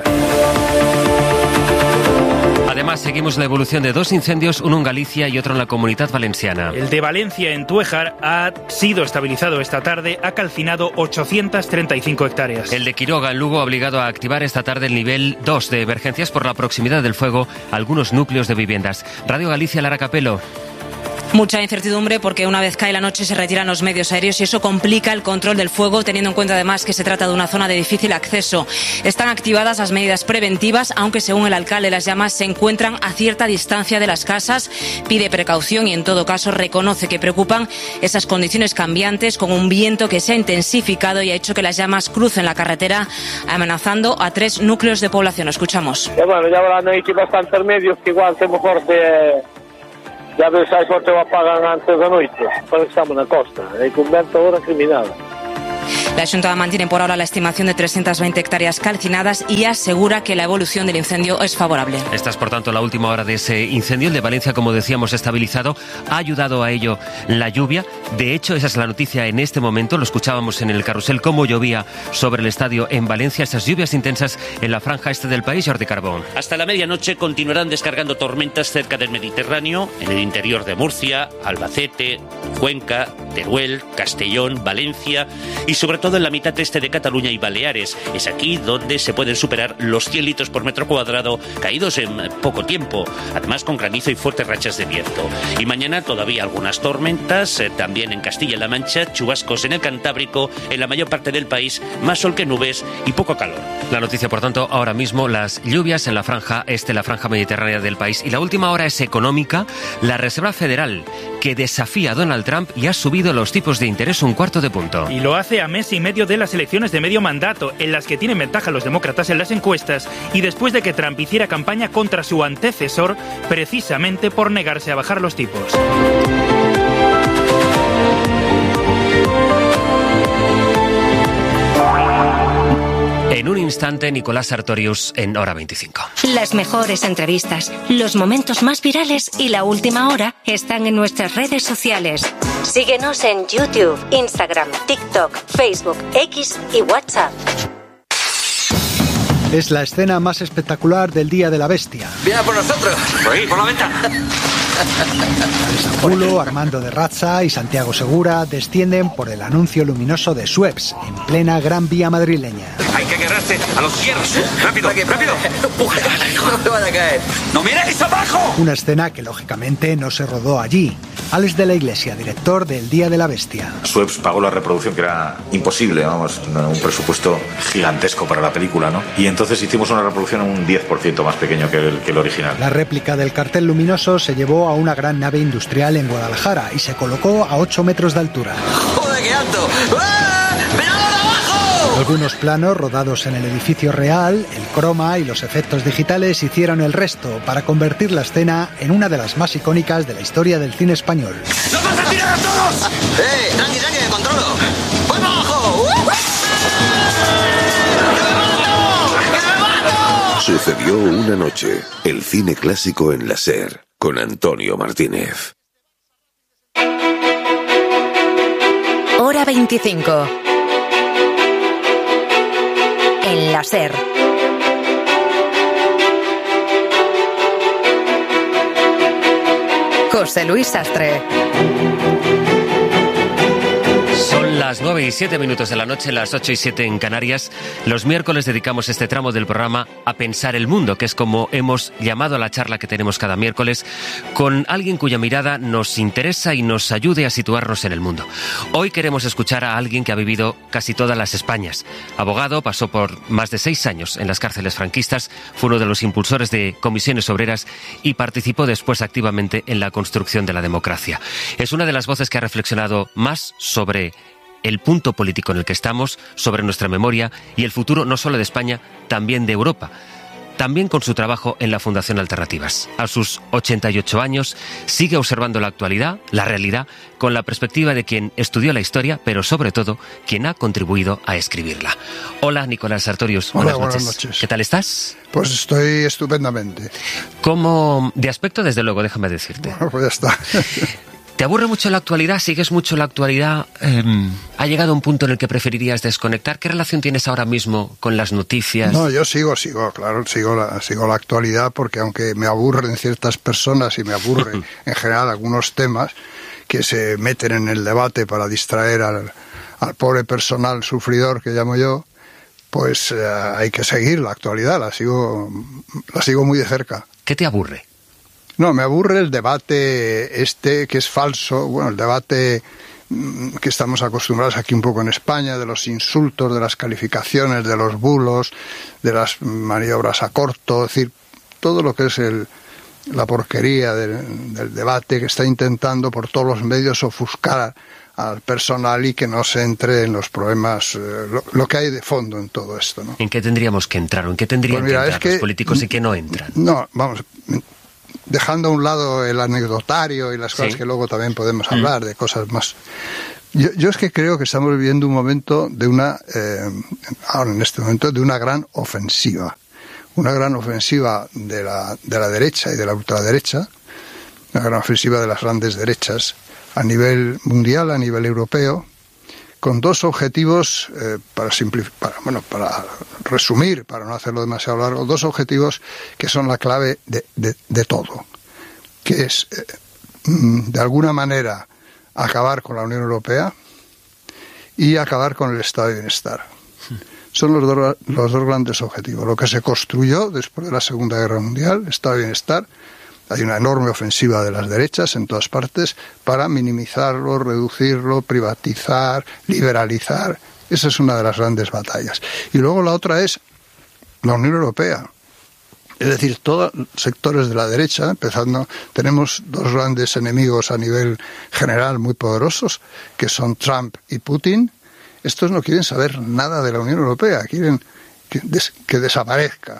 Además, seguimos la evolución de dos incendios, uno en Galicia y otro en la Comunidad Valenciana.
El de Valencia, en Túejar, ha sido estabilizado esta tarde, ha calcinado ochocientas treinta y cinco hectáreas.
El de Quiroga, en Lugo, ha obligado a activar esta tarde el nivel dos de emergencias por la proximidad del fuego a algunos núcleos de viviendas. Radio Galicia, Lara Capelo.
Mucha incertidumbre porque una vez cae la noche se retiran los medios aéreos y eso complica el control del fuego, teniendo en cuenta además que se trata de una zona de difícil acceso. Están activadas las medidas preventivas, aunque según el alcalde las llamas se encuentran a cierta distancia de las casas. Pide precaución y en todo caso reconoce que preocupan esas condiciones cambiantes con un viento que se ha intensificado y ha hecho que las llamas crucen la carretera, amenazando a tres núcleos de población. Escuchamos.
E bueno, ya avranno aquí bastantes medios que igual temo forte eh, ya ves, hai forte o apagan antes da noite, porque estamos na costa, e con vento ahora criminal.
La Junta mantiene por ahora la estimación de trescientas veinte hectáreas calcinadas y asegura que la evolución del incendio es favorable.
Esta es, por tanto, la última hora de ese incendio. El de Valencia, como decíamos, estabilizado. Ha ayudado a ello la lluvia. De hecho, esa es la noticia en este momento. Lo escuchábamos en el carrusel, cómo llovía sobre el estadio en Valencia. Esas lluvias intensas en la franja este del país, Jordi Carbón.
Hasta la medianoche continuarán descargando tormentas cerca del Mediterráneo, en el interior de Murcia, Albacete, Cuenca, Teruel, Castellón, Valencia y sobre todo en la mitad este de Cataluña y Baleares. Es aquí donde se pueden superar los cien litros por metro cuadrado caídos en poco tiempo, además con granizo y fuertes rachas de viento. Y mañana todavía algunas tormentas, eh, también en Castilla-La Mancha, chubascos en el Cantábrico, en la mayor parte del país, más sol que nubes y poco calor.
La noticia, por tanto, ahora mismo, las lluvias en la franja este, la franja mediterránea del país. Y la última hora es económica. La Reserva Federal, que desafía a Donald Trump y ha subido los tipos de interés un cuarto de punto.
Y lo hace a mes y medio de las elecciones de medio mandato, en las que tienen ventaja los demócratas en las encuestas, y después de que Trump hiciera campaña contra su antecesor, precisamente por negarse a bajar los tipos.
En un instante, Nicolás Sartorius en Hora veinticinco.
Las mejores entrevistas, los momentos más virales y la última hora están en nuestras redes sociales. Síguenos en YouTube, Instagram, TikTok, Facebook, X y WhatsApp.
Es la escena más espectacular del Día de la Bestia.
¡Viene por nosotros! ¡Por ahí, por la ventana!
Pulo, Armando de Razza y Santiago Segura descienden por el anuncio luminoso de Suez, en plena Gran Vía madrileña.
Hay que agarrarse a los hierros. ¡Rápido, rápido! ¡Empuja! ¡No me vaya a caer! ¡No miréis abajo!
Una escena que lógicamente no se rodó allí. Alex de la Iglesia, director del Día de la Bestia.
Suez pagó la reproducción, que era imposible, vamos, un presupuesto gigantesco para la película, ¿no? Y entonces hicimos una reproducción un diez por ciento más pequeño que el, que el original.
La réplica del cartel luminoso se llevó a una gran nave industrial en Guadalajara y se colocó a ocho metros de altura.
¡Joder, qué alto! ¡Ah! ¡Miradlo de abajo!
Algunos planos rodados en el edificio real, el croma y los efectos digitales hicieron el resto para convertir la escena en una de las más icónicas de la historia del cine español.
¡Nos vas a tirar a todos! ¡Eh! ¡Tranqui, tranqui, me controlo! ¡Voy para abajo! ¡Uh!
Sucedió una noche. El cine clásico en la SER, con Antonio Martínez.
Hora veinticinco. En la SER. José Luis Sastre.
Son las nueve y siete minutos de la noche, las ocho y siete en Canarias. Los miércoles dedicamos este tramo del programa a pensar el mundo, que es como hemos llamado a la charla que tenemos cada miércoles, con alguien cuya mirada nos interesa y nos ayude a situarnos en el mundo. Hoy queremos escuchar a alguien que ha vivido casi todas las Españas. Abogado, pasó por más de seis años en las cárceles franquistas, fue uno de los impulsores de comisiones obreras y participó después activamente en la construcción de la democracia. Es una de las voces que ha reflexionado más sobre el punto político en el que estamos, sobre nuestra memoria y el futuro no solo de España, también de Europa. También con su trabajo en la Fundación Alternativas. A sus ochenta y ocho años sigue observando la actualidad, la realidad, con la perspectiva de quien estudió la historia, pero sobre todo quien ha contribuido a escribirla. Hola, Nicolás Sartorius.
Hola,
buenas noches.
buenas noches.
¿Qué tal estás?
Pues estoy estupendamente.
¿Cómo? De aspecto, desde luego, déjame decirte.
Bueno, pues ya está.
¿Te aburre mucho la actualidad? ¿Sigues mucho la actualidad? Eh, ¿Ha llegado un punto en el que preferirías desconectar? ¿Qué relación tienes ahora mismo con las noticias?
No, yo sigo, sigo, claro, sigo la, sigo la actualidad, porque aunque me aburren ciertas personas y me aburren en general algunos temas que se meten en el debate para distraer al, al pobre personal sufridor que llamo yo, pues eh, hay que seguir la actualidad, la sigo, la sigo muy de cerca.
¿Qué te aburre?
No, me aburre el debate este que es falso, bueno, el debate que estamos acostumbrados aquí un poco en España, de los insultos, de las calificaciones, de los bulos, de las maniobras a corto, es decir, todo lo que es el, la porquería del, del debate que está intentando por todos los medios ofuscar al personal y que no se entre en los problemas, eh, lo, lo que hay de fondo en todo esto, ¿no?
¿En qué tendríamos que entrar o en qué tendrían pues mira, que entrar es que, los políticos y qué no entran?
No, vamos, dejando a un lado el anecdotario y las cosas sí. que luego también podemos hablar, mm. de cosas más... Yo, yo es que creo que estamos viviendo un momento de una, eh, ahora en este momento, de una gran ofensiva. Una gran ofensiva de la, de la derecha y de la ultraderecha, una gran ofensiva de las grandes derechas, a nivel mundial, a nivel europeo, con dos objetivos, eh, para, para, bueno, para resumir, para no hacerlo demasiado largo, dos objetivos que son la clave de, de, de todo, que es, eh, de alguna manera, acabar con la Unión Europea y acabar con el estado de bienestar. Son los dos, los dos grandes objetivos. Lo que se construyó después de la Segunda Guerra Mundial, el estado de bienestar. Hay una enorme ofensiva de las derechas en todas partes para minimizarlo, reducirlo, privatizar, liberalizar. Esa es una de las grandes batallas. Y luego la otra es la Unión Europea. Es decir, todos los sectores de la derecha, empezando, tenemos dos grandes enemigos a nivel general muy poderosos, que son Trump y Putin. Estos no quieren saber nada de la Unión Europea, quieren que, des, que desaparezca.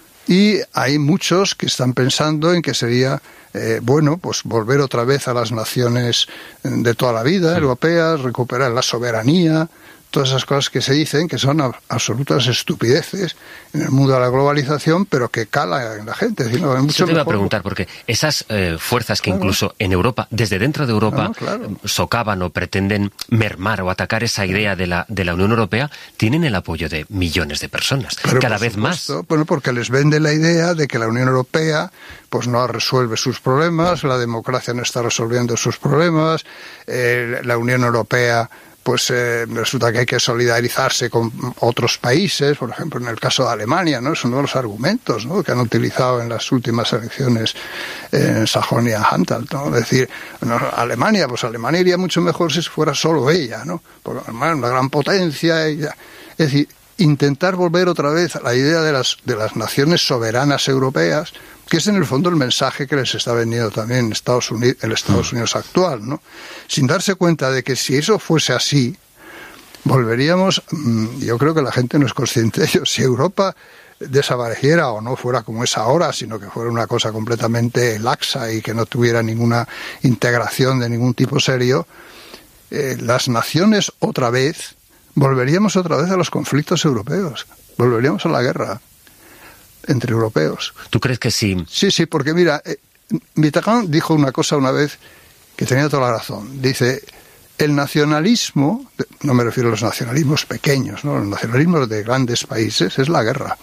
Y hay muchos que están pensando en que sería eh, bueno pues volver otra vez a las naciones de toda la vida, sí. europeas, recuperar la soberanía, todas esas cosas que se dicen que son a, absolutas estupideces en el mundo de la globalización, pero que cala en la gente. Es decir, no, mucho
Yo te iba a
mejor.
preguntar, porque esas eh, fuerzas que claro. incluso en Europa, desde dentro de Europa, claro, claro. socavan o pretenden mermar o atacar esa idea de la, de la Unión Europea, tienen el apoyo de millones de personas, pero cada vez supuesto, más.
Bueno, porque les vende la idea de que la Unión Europea pues no resuelve sus problemas, la democracia no está resolviendo sus problemas, eh, la Unión Europea pues eh, resulta que hay que solidarizarse con otros países, por ejemplo en el caso de Alemania, ¿no? Es uno de los argumentos, ¿no?, que han utilizado en las últimas elecciones en Sajonia-Anhalt, ¿no? Es decir, no, Alemania, pues Alemania iría mucho mejor si fuera solo ella, ¿no? Porque Alemania es una gran potencia, y ya. Es decir, intentar volver otra vez a la idea de las, de las naciones soberanas europeas, que es en el fondo el mensaje que les está vendiendo también en Estados Unidos, el Estados Unidos actual, ¿no? Sin darse cuenta de que si eso fuese así, volveríamos, yo creo que la gente no es consciente de ello, si Europa desapareciera o no fuera como es ahora, sino que fuera una cosa completamente laxa y que no tuviera ninguna integración de ningún tipo serio, eh, las naciones otra vez, volveríamos otra vez a los conflictos europeos, volveríamos a la guerra entre europeos.
¿Tú crees que sí?
Sí, sí, porque mira, eh, Mitterrand dijo una cosa una vez que tenía toda la razón. Dice, el nacionalismo, no me refiero a los nacionalismos pequeños, ¿no?, los nacionalismos de grandes países, es la guerra.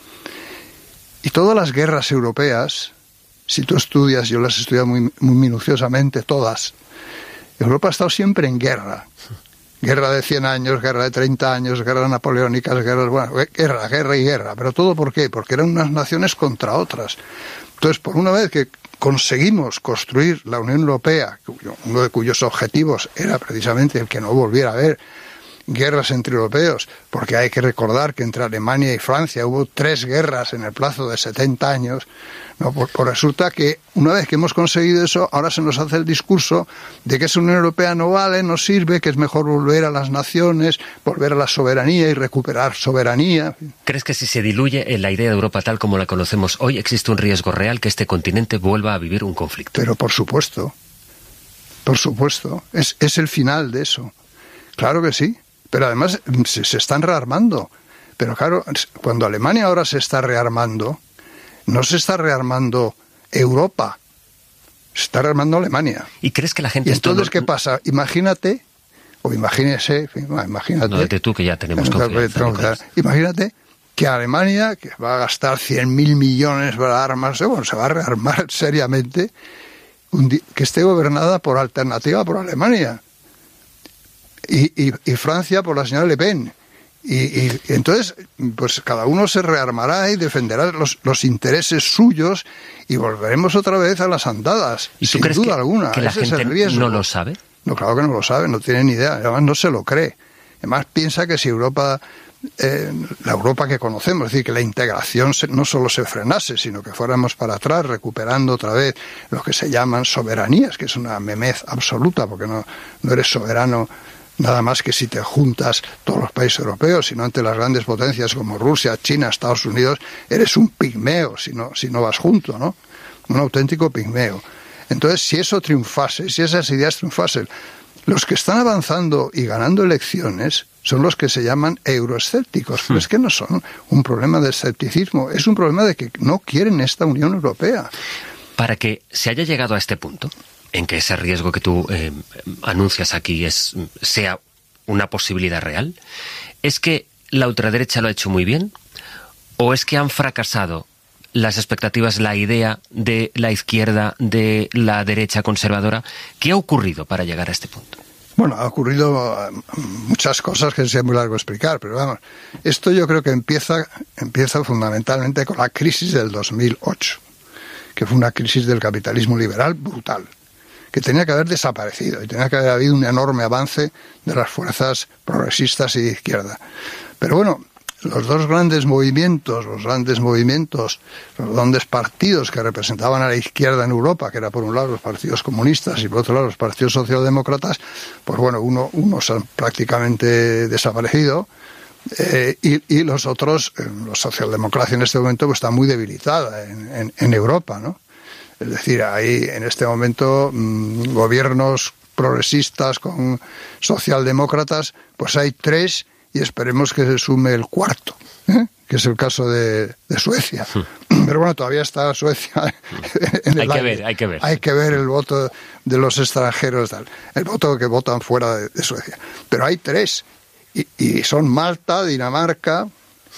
Y todas las guerras europeas, si tú estudias, yo las he estudiado muy, muy minuciosamente, todas, Europa ha estado siempre en guerra. Guerra de cien años, guerra de treinta años, guerras napoleónicas, guerras, bueno, guerra, guerra y guerra. ¿Pero todo por qué? Porque eran unas naciones contra otras. Entonces, por una vez que conseguimos construir la Unión Europea, uno de cuyos objetivos era precisamente el que no volviera a haber guerras entre europeos, porque hay que recordar que entre Alemania y Francia hubo tres guerras en el plazo de setenta años, no, pues, pues resulta que una vez que hemos conseguido eso, ahora se nos hace el discurso de que esa Unión Europea no vale, no sirve, que es mejor volver a las naciones, volver a la soberanía y recuperar soberanía.
¿Crees que si se diluye en la idea de Europa tal como la conocemos hoy, existe un riesgo real que este continente vuelva a vivir un conflicto?
Pero por supuesto, por supuesto, es, es el final de eso. Claro que sí. Pero además se, se están rearmando. Pero claro, cuando Alemania ahora se está rearmando, no se está rearmando Europa, se está rearmando Alemania.
¿Y crees que la gente...
¿Y entonces todo... qué pasa? Imagínate, o imagínese, imagínate...
No, de tú que ya tenemos confianza, Nicolás.
Imagínate que Alemania, que va a gastar cien mil millones para armarse, bueno, se va a rearmar seriamente, un di- que esté gobernada por Alternativa por Alemania. Y, y, y Francia por la señora Le Pen, Y, y, y entonces, pues cada uno se rearmará y defenderá los, los intereses suyos y volveremos otra vez a las andadas,
¿Y tú
sin
crees
duda
que,
alguna.
que la
Ese
gente
es el riesgo.
no lo sabe?
No, claro que no lo sabe, no tiene ni idea, además no se lo cree. Además piensa que si Europa, eh, la Europa que conocemos, es decir, que la integración se, no solo se frenase, sino que fuéramos para atrás, recuperando otra vez lo que se llaman soberanías, que es una memez absoluta, porque no, no eres soberano nada más que si te juntas todos los países europeos, sino ante las grandes potencias como Rusia, China, Estados Unidos, eres un pigmeo si no, si no vas junto, ¿no? Un auténtico pigmeo. Entonces, si eso triunfase, si esas ideas triunfasen, los que están avanzando y ganando elecciones son los que se llaman euroescépticos, pero es que no son un problema de escepticismo, es un problema de que no quieren esta Unión Europea.
Para que se haya llegado a este punto, en que ese riesgo que tú eh, anuncias aquí es, sea una posibilidad real, ¿es que la ultraderecha lo ha hecho muy bien? ¿O es que han fracasado las expectativas, la idea de la izquierda, de la derecha conservadora? ¿Qué ha ocurrido para llegar a este punto?
Bueno, ha ocurrido muchas cosas que sería muy largo explicar, pero vamos, esto yo creo que empieza, empieza fundamentalmente con la crisis del dos mil ocho, que fue una crisis del capitalismo liberal brutal, que tenía que haber desaparecido y tenía que haber habido un enorme avance de las fuerzas progresistas y de izquierda. Pero bueno, los dos grandes movimientos, los grandes movimientos, los grandes partidos que representaban a la izquierda en Europa, que era por un lado los partidos comunistas y por otro lado los partidos socialdemócratas, pues bueno, uno, unos han prácticamente desaparecido eh, y, y los otros, eh, la socialdemocracia en este momento pues está muy debilitada en, en, en Europa, ¿no? Es decir, hay en este momento mmm, gobiernos progresistas con socialdemócratas, pues hay tres y esperemos que se sume el cuarto, ¿eh? Que es el caso de, de Suecia. Pero bueno, todavía está Suecia en el
hay que
aire.
ver, hay que ver.
Hay que ver el voto de los extranjeros, tal, el voto que votan fuera de, de Suecia. Pero hay tres, y, y son Malta, Dinamarca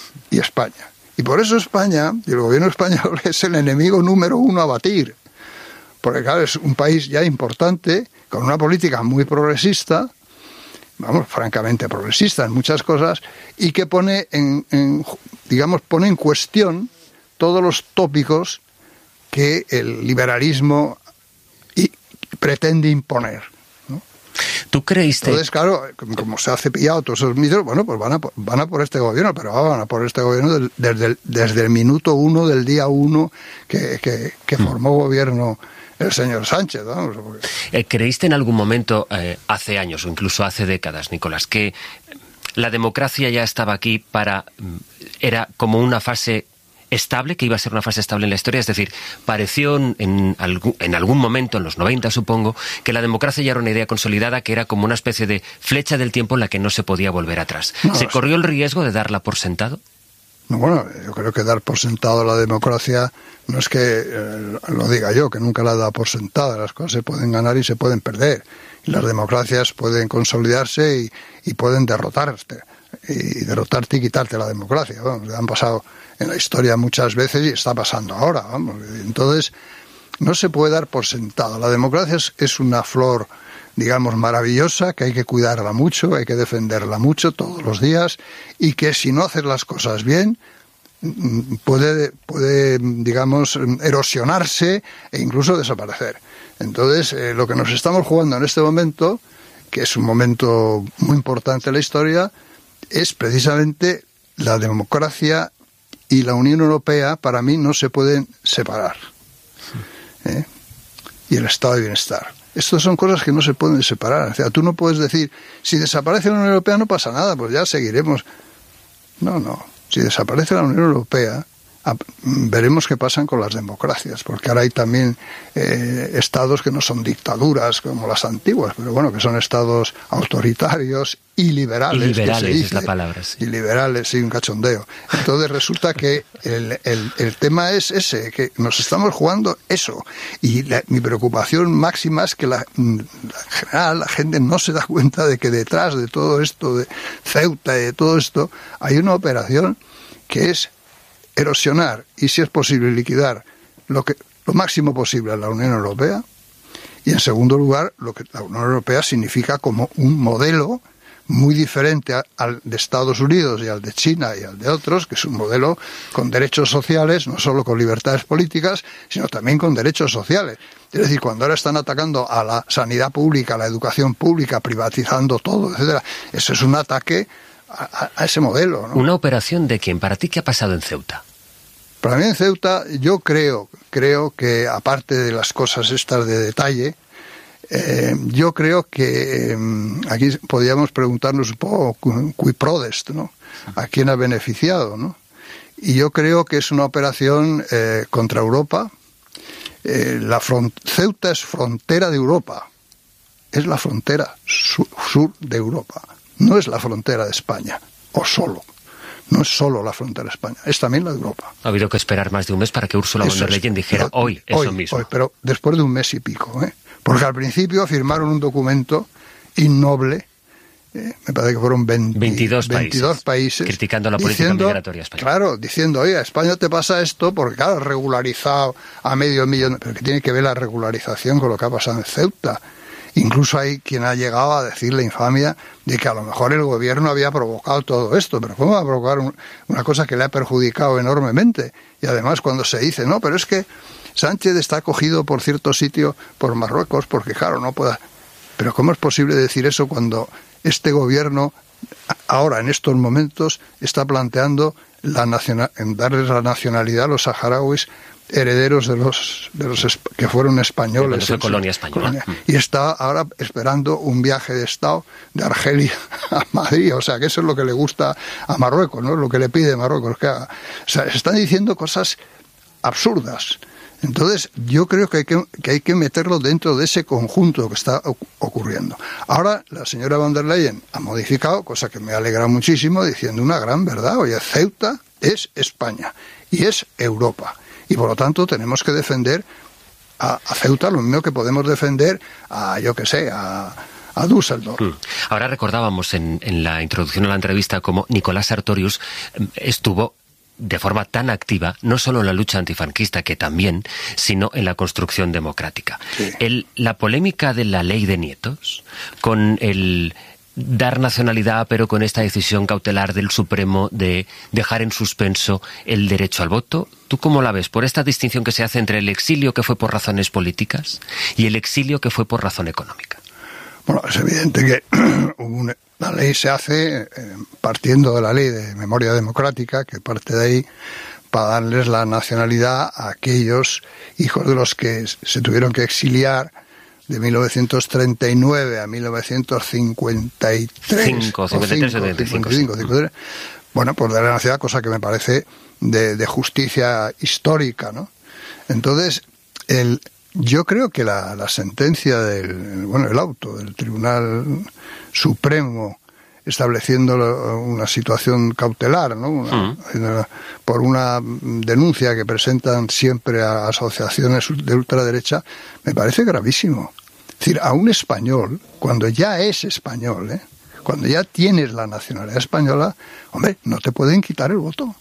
y España. Y por eso España, y el gobierno español, es el enemigo número uno a batir. Porque claro, es un país ya importante, con una política muy progresista, vamos, francamente progresista en muchas cosas, y que pone en, en, digamos, pone en cuestión todos los tópicos que el liberalismo y, pretende imponer, ¿no?
¿Tú creíste?
Entonces, claro, como se ha cepillado todos esos mitos, bueno, pues van a, van a por este gobierno, pero van a por este gobierno desde el, desde el minuto uno del día uno que, que, que formó gobierno el señor Sánchez, vamos. Porque...
Eh, ¿Creíste en algún momento, eh, hace años o incluso hace décadas, Nicolás, que la democracia ya estaba aquí para... era como una fase estable, que iba a ser una fase estable en la historia? Es decir, pareció en, en, algún, en algún momento, en los noventa supongo, que la democracia ya era una idea consolidada, que era como una especie de flecha del tiempo en la que no se podía volver atrás. No, ¿Se corrió el riesgo de darla por sentado?
No, bueno, yo creo que dar por sentado la democracia no es que eh, lo diga yo, que nunca la da por sentada. Las cosas se pueden ganar y se pueden perder. Y las democracias pueden consolidarse y, y pueden derrotarte. Y derrotarte y quitarte la democracia. Vamos, han pasado en la historia muchas veces y está pasando ahora. Vamos. Entonces, no se puede dar por sentado. La democracia es, es una flor, digamos, maravillosa, que hay que cuidarla mucho, hay que defenderla mucho todos los días, y que si no haces las cosas bien, puede, puede digamos, erosionarse e incluso desaparecer. Entonces, eh, lo que nos estamos jugando en este momento, que es un momento muy importante en la historia, es precisamente la democracia y la Unión Europea. Para mí no se pueden separar. ¿Eh? Y el estado de bienestar. Estas son cosas que no se pueden separar. O sea, tú no puedes decir, si desaparece la Unión Europea no pasa nada, pues ya seguiremos. No, no. Si desaparece la Unión Europea, veremos qué pasan con las democracias, porque ahora hay también eh, estados que no son dictaduras como las antiguas, pero bueno, que son estados autoritarios y liberales.
Y liberales
que se dice,
es la palabra, sí.
Y liberales, sí, un cachondeo. Entonces resulta que el, el, el tema es ese, que nos estamos jugando eso. Y la, mi preocupación máxima es que la, en general la gente no se da cuenta de que detrás de todo esto, de Ceuta y de todo esto, hay una operación que es erosionar y, si es posible, liquidar lo que lo máximo posible a la Unión Europea, y en segundo lugar lo que la Unión Europea significa como un modelo muy diferente a, al de Estados Unidos y al de China y al de otros, que es un modelo con derechos sociales, no solo con libertades políticas, sino también con derechos sociales. Es decir, cuando ahora están atacando a la sanidad pública, a la educación pública, privatizando todo, etcétera, eso es un ataque a, a ese modelo, ¿no?
¿Una operación de quién? ¿Para ti qué ha pasado en Ceuta?
Para mí en Ceuta, yo creo, creo que aparte de las cosas estas de detalle, Eh, yo creo que eh, aquí podríamos preguntarnos un poco cui prodest, ¿no? ¿A quién ha beneficiado, no? Y yo creo que es una operación eh, contra Europa. Eh, la Ceuta es frontera de Europa. Es la frontera sur, sur de Europa. No es la frontera de España, o solo. No es solo la frontera de España, es también la de Europa.
Ha habido que esperar más de un mes para que Ursula von der Leyen dijera
pero,
hoy eso
hoy,
mismo.
Hoy, pero después de un mes y pico, ¿eh? Porque al principio firmaron un documento innoble, eh, me parece que fueron veinte,
veintidós,
veintidós
países,
países
criticando la política
diciendo,
migratoria española.
Claro, diciendo, oye, a España te pasa esto porque, claro, regularizado a medio millón, pero que tiene que ver la regularización con lo que ha pasado en Ceuta. Incluso hay quien ha llegado a decir la infamia de que a lo mejor el gobierno había provocado todo esto, pero ¿cómo va a provocar un, una cosa que le ha perjudicado enormemente? Y además cuando se dice, no, pero es que Sánchez está acogido por cierto sitio por Marruecos, porque claro, no pueda... Pero ¿cómo es posible decir eso cuando este gobierno, ahora en estos momentos, está planteando la nacional, en darles la nacionalidad a los saharauis herederos de los de los que fueron españoles,
de colonia española,
colonia, y está ahora esperando un viaje de Estado de Argelia a Madrid? O sea, que eso es lo que le gusta a Marruecos, ¿no? Lo que le pide Marruecos que haga. O sea, se están diciendo cosas absurdas. Entonces, yo creo que hay que, que hay que meterlo dentro de ese conjunto que está ocurriendo. Ahora, la señora von der Leyen ha modificado, cosa que me alegra muchísimo, diciendo una gran verdad. Oye, Ceuta es España y es Europa. Y por lo tanto tenemos que defender a, a Ceuta lo mismo que podemos defender a, yo qué sé, a, a Düsseldorf.
Hmm. Ahora recordábamos en, en la introducción a la entrevista cómo Nicolás Sartorius estuvo de forma tan activa, no solo en la lucha antifranquista, que también, sino en la construcción democrática. Sí. El, la polémica de la ley de nietos, con el dar nacionalidad, pero con esta decisión cautelar del Supremo de dejar en suspenso el derecho al voto, ¿tú cómo la ves? Por esta distinción que se hace entre el exilio que fue por razones políticas y el exilio que fue por razón económica.
Bueno, es evidente que una, la ley se hace eh, partiendo de la ley de memoria democrática, que parte de ahí para darles la nacionalidad a aquellos hijos de los que se tuvieron que exiliar de mil novecientos treinta y nueve a mil novecientos cincuenta y tres.
cinco, cincuenta y tres, setenta y cinco. cincuenta y cinco,
cincuenta y tres. Bueno, pues de la nacionalidad, cosa que me parece de, de justicia histórica, ¿no? Entonces, el... Yo creo que la, la sentencia del, bueno, el auto del Tribunal Supremo estableciendo una situación cautelar, ¿no? Una, uh-huh. por una denuncia que presentan siempre a asociaciones de ultraderecha, me parece gravísimo. Es decir, a un español, cuando ya es español, ¿eh? Cuando ya tienes la nacionalidad española, hombre, no te pueden quitar el voto.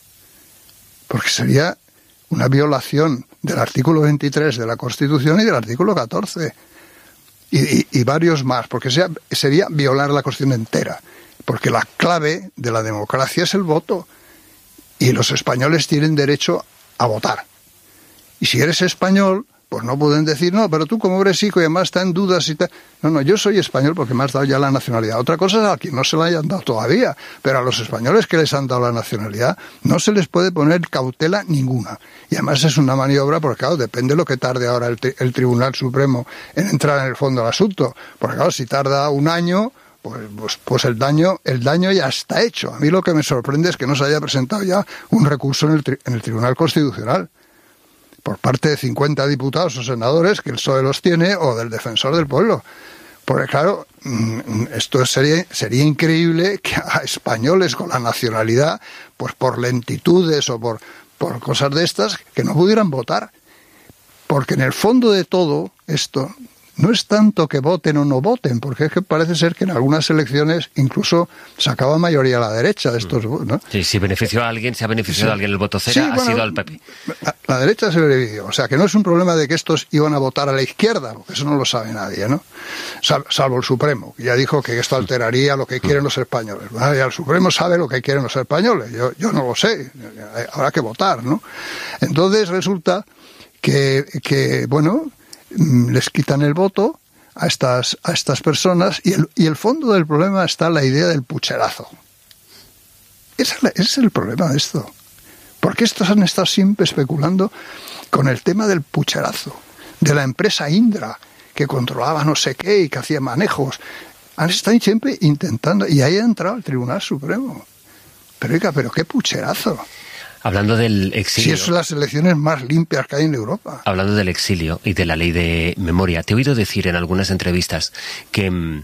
Porque sería una violación del artículo veintitrés de la Constitución y del artículo catorce. Y, y, y varios más, porque sea, sería violar la Constitución entera. Porque la clave de la democracia es el voto. Y los españoles tienen derecho a votar. Y si eres español, pues no pueden decir, no, pero tú como eres hijo y además está en dudas y tal. No, no, yo soy español porque me has dado ya la nacionalidad. Otra cosa es a quien no se la hayan dado todavía, pero a los españoles que les han dado la nacionalidad no se les puede poner cautela ninguna. Y además es una maniobra porque, claro, depende de lo que tarde ahora el, el Tribunal Supremo en entrar en el fondo del asunto. Porque, claro, si tarda un año, pues, pues, pues el daño el daño ya está hecho. A mí lo que me sorprende es que no se haya presentado ya un recurso en el, tri, en el Tribunal Constitucional por parte de cincuenta diputados o senadores, que el P S O E los tiene, o del Defensor del Pueblo. Porque claro, esto sería, sería increíble que a españoles con la nacionalidad, pues por lentitudes o por, por cosas de estas, que no pudieran votar. Porque en el fondo de todo esto, no es tanto que voten o no voten, porque es que parece ser que en algunas elecciones incluso sacaba mayoría a la derecha de estos, ¿no?
Sí, si benefició a alguien, se ha beneficiado
Sí.
a alguien el voto cera,
Sí,
ha
bueno,
sido al P P.
La, la derecha se benefició, o sea que no es un problema de que estos iban a votar a la izquierda, porque eso no lo sabe nadie, ¿no? Sal, salvo el Supremo, que ya dijo que esto alteraría lo que quieren los españoles. Bueno, ya el Supremo sabe lo que quieren los españoles, yo, yo no lo sé, habrá que votar, ¿no? Entonces resulta que, que bueno, les quitan el voto a estas, a estas personas y el, y el fondo del problema está la idea del pucherazo. Ese es, la, ese es el problema de esto. Porque estos han estado siempre especulando con el tema del pucherazo, de la empresa Indra, que controlaba no sé qué y que hacía manejos. Han estado siempre intentando, y ahí ha entrado el Tribunal Supremo. Pero oiga, pero qué pucherazo.
Hablando del exilio.
Si son las elecciones más limpias que hay en Europa.
Hablando del exilio y de la ley de memoria, te he oído decir en algunas entrevistas que mmm,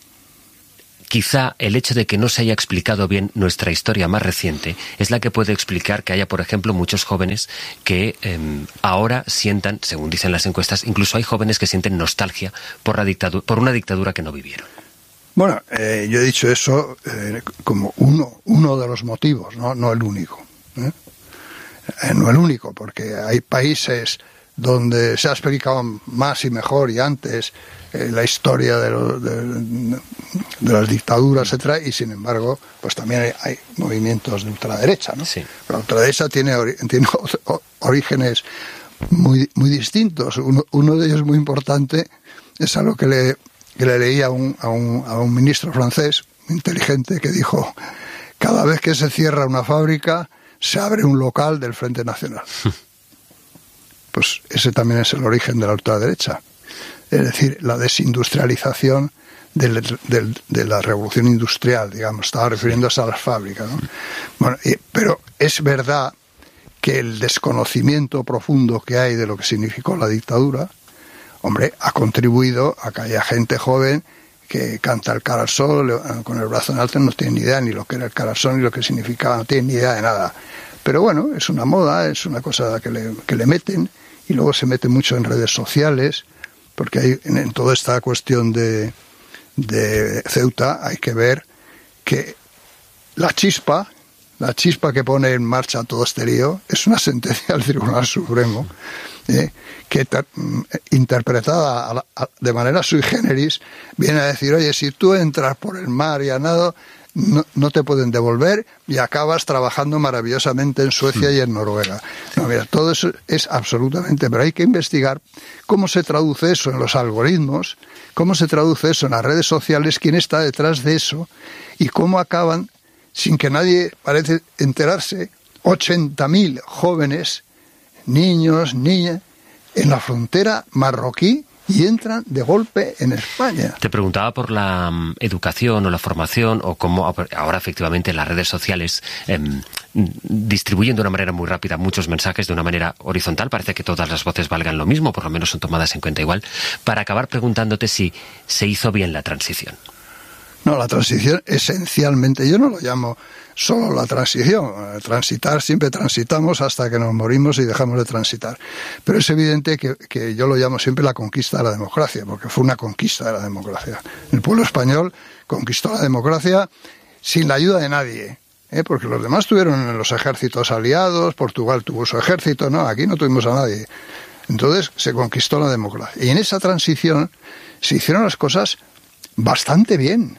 quizá el hecho de que no se haya explicado bien nuestra historia más reciente es la que puede explicar que haya, por ejemplo, muchos jóvenes que eh, ahora sientan, según dicen las encuestas, incluso hay jóvenes que sienten nostalgia por, la dictadura, por una dictadura que no vivieron.
Bueno, eh, yo he dicho eso eh, como uno, uno de los motivos, no, no el único. ¿eh? Eh, no el único, porque hay países donde se ha explicado más y mejor y antes eh, la historia de, lo, de, de las dictaduras, etcétera, y sin embargo, pues también hay, hay movimientos de ultraderecha, ¿no?
Sí.
La ultraderecha tiene, ori tiene orígenes muy, muy distintos. Uno, uno de ellos muy importante es algo que le, que le leí a un, a, un, a un ministro francés inteligente que dijo: cada vez que se cierra una fábrica se abre un local del Frente Nacional. Pues ese también es el origen de la ultraderecha. Es decir, la desindustrialización del, del, de la revolución industrial, digamos, estaba refiriéndose a las fábricas, ¿no? Bueno, y, pero es verdad que el desconocimiento profundo que hay de lo que significó la dictadura, hombre, ha contribuido a que haya gente joven que canta el cara al sol con el brazo en alto, no tiene ni idea ni lo que era el cara al sol ni lo que significaba, no tiene ni idea de nada. Pero bueno, es una moda, es una cosa que le, que le meten, y luego se mete mucho en redes sociales, porque hay, en, en toda esta cuestión de, de Ceuta hay que ver que la chispa, la chispa que pone en marcha todo este lío es una sentencia del Tribunal Supremo, eh, que ter, interpretada a la, a, de manera sui generis viene a decir: oye, si tú entras por el mar y a nado, no, no te pueden devolver y acabas trabajando maravillosamente en Suecia y en Noruega. No, mira, todo eso es absolutamente, pero hay que investigar cómo se traduce eso en los algoritmos, cómo se traduce eso en las redes sociales, quién está detrás de eso y cómo acaban, sin que nadie parece enterarse, ochenta mil jóvenes, niños, niñas, en la frontera marroquí y entran de golpe en España.
Te preguntaba por la um, educación o la formación, o cómo ahora efectivamente las redes sociales eh, distribuyen de una manera muy rápida muchos mensajes de una manera horizontal. Parece que todas las voces valgan lo mismo, por lo menos son tomadas en cuenta igual. Para acabar preguntándote si se hizo bien la transición.
No, la transición esencialmente, yo no lo llamo solo la transición. Transitar, siempre transitamos hasta que nos morimos y dejamos de transitar. Pero es evidente que, que yo lo llamo siempre la conquista de la democracia, porque fue una conquista de la democracia. El pueblo español conquistó la democracia sin la ayuda de nadie, ¿eh? Porque los demás tuvieron los ejércitos aliados, Portugal tuvo su ejército, no, aquí no tuvimos a nadie. Entonces se conquistó la democracia. Y en esa transición se hicieron las cosas bastante bien.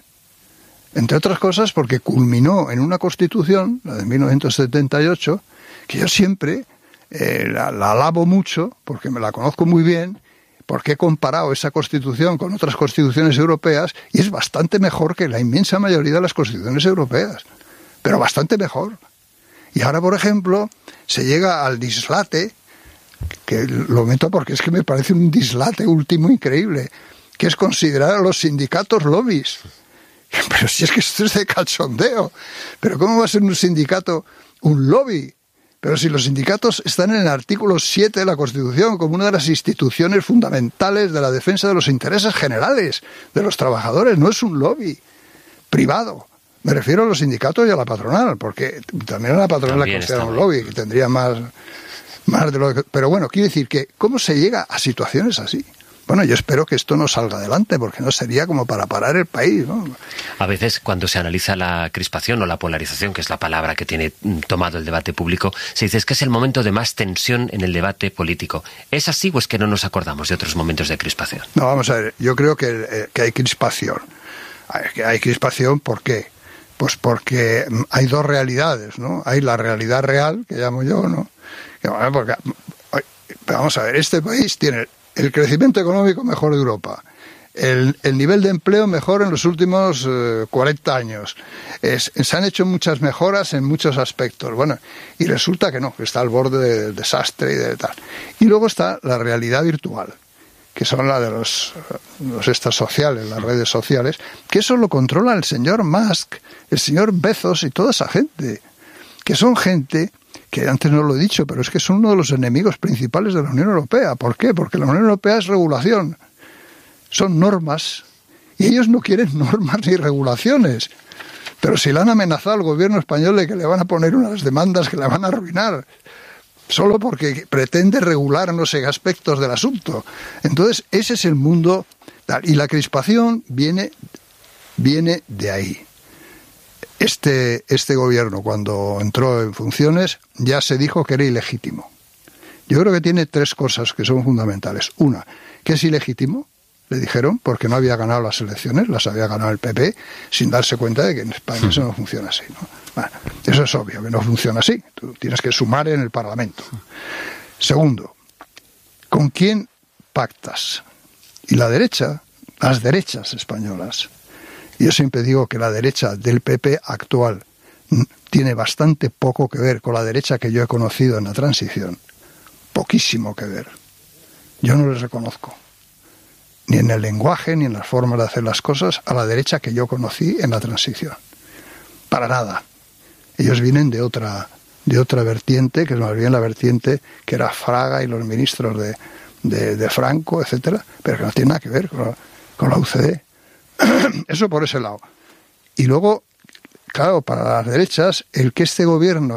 Entre otras cosas porque culminó en una Constitución, la de mil novecientos setenta y ocho, que yo siempre eh, la, la alabo mucho, porque me la conozco muy bien, porque he comparado esa Constitución con otras constituciones europeas, y es bastante mejor que la inmensa mayoría de las constituciones europeas, pero bastante mejor. Y ahora, por ejemplo, se llega al dislate, que lo meto porque es que me parece un dislate último increíble, que es considerar a los sindicatos lobbies. Pero si es que esto es de cachondeo. ¿Pero cómo va a ser un sindicato un lobby? Pero si los sindicatos están en el artículo siete de la Constitución como una de las instituciones fundamentales de la defensa de los intereses generales de los trabajadores, no es un lobby privado. Me refiero a los sindicatos y a la patronal, porque también a la patronal la considera un lobby, que tendría más, más de lo que... Pero bueno, quiero decir que ¿cómo se llega a situaciones así? Bueno, yo espero que esto no salga adelante, porque no sería como para parar el país, ¿no?
A veces, cuando se analiza la crispación o la polarización, que es la palabra que tiene tomado el debate público, se dice que es el momento de más tensión en el debate político. ¿Es así o es que no nos acordamos de otros momentos de crispación?
No, vamos a ver, yo creo que, eh, que hay crispación. Que hay crispación, ¿por qué? Pues porque hay dos realidades, ¿no? Hay la realidad real, que llamo yo, ¿no? Que, bueno, porque, vamos a ver, este país tiene el crecimiento económico mejor de Europa, el, el nivel de empleo mejor en los últimos eh, cuarenta años, es, se han hecho muchas mejoras en muchos aspectos, bueno, y resulta que no, que está al borde del desastre y de tal. Y luego está la realidad virtual, que son la de los, los estas sociales, las redes sociales, que eso lo controla el señor Musk, el señor Bezos y toda esa gente, que son gente que antes no lo he dicho, pero es que son uno de los enemigos principales de la Unión Europea. ¿Por qué? Porque la Unión Europea es regulación, son normas, y ellos no quieren normas ni regulaciones. Pero si le han amenazado al gobierno español de que le van a poner unas demandas que la van a arruinar, solo porque pretende regular no sé aspectos del asunto. Entonces, ese es el mundo, y la crispación viene, viene de ahí. Este, este gobierno, cuando entró en funciones, ya se dijo que era ilegítimo. Yo creo que tiene tres cosas que son fundamentales. Una, que es ilegítimo, le dijeron, porque no había ganado las elecciones, las había ganado el P P, sin darse cuenta de que en España eso no funciona así, ¿no? Bueno, eso es obvio, que no funciona así. Tú tienes que sumar en el Parlamento. Segundo, ¿con quién pactas? Y la derecha, las derechas españolas. Yo siempre digo que la derecha del P P actual tiene bastante poco que ver con la derecha que yo he conocido en la transición. Poquísimo que ver. Yo no les reconozco, ni en el lenguaje, ni en las formas de hacer las cosas, a la derecha que yo conocí en la transición. Para nada. Ellos vienen de otra, de otra vertiente, que es más bien la vertiente que era Fraga y los ministros de, de, de Franco, etcétera, pero que no tiene nada que ver con la, con la U C D. Eso por ese lado. Y luego, claro, para las derechas, el que este gobierno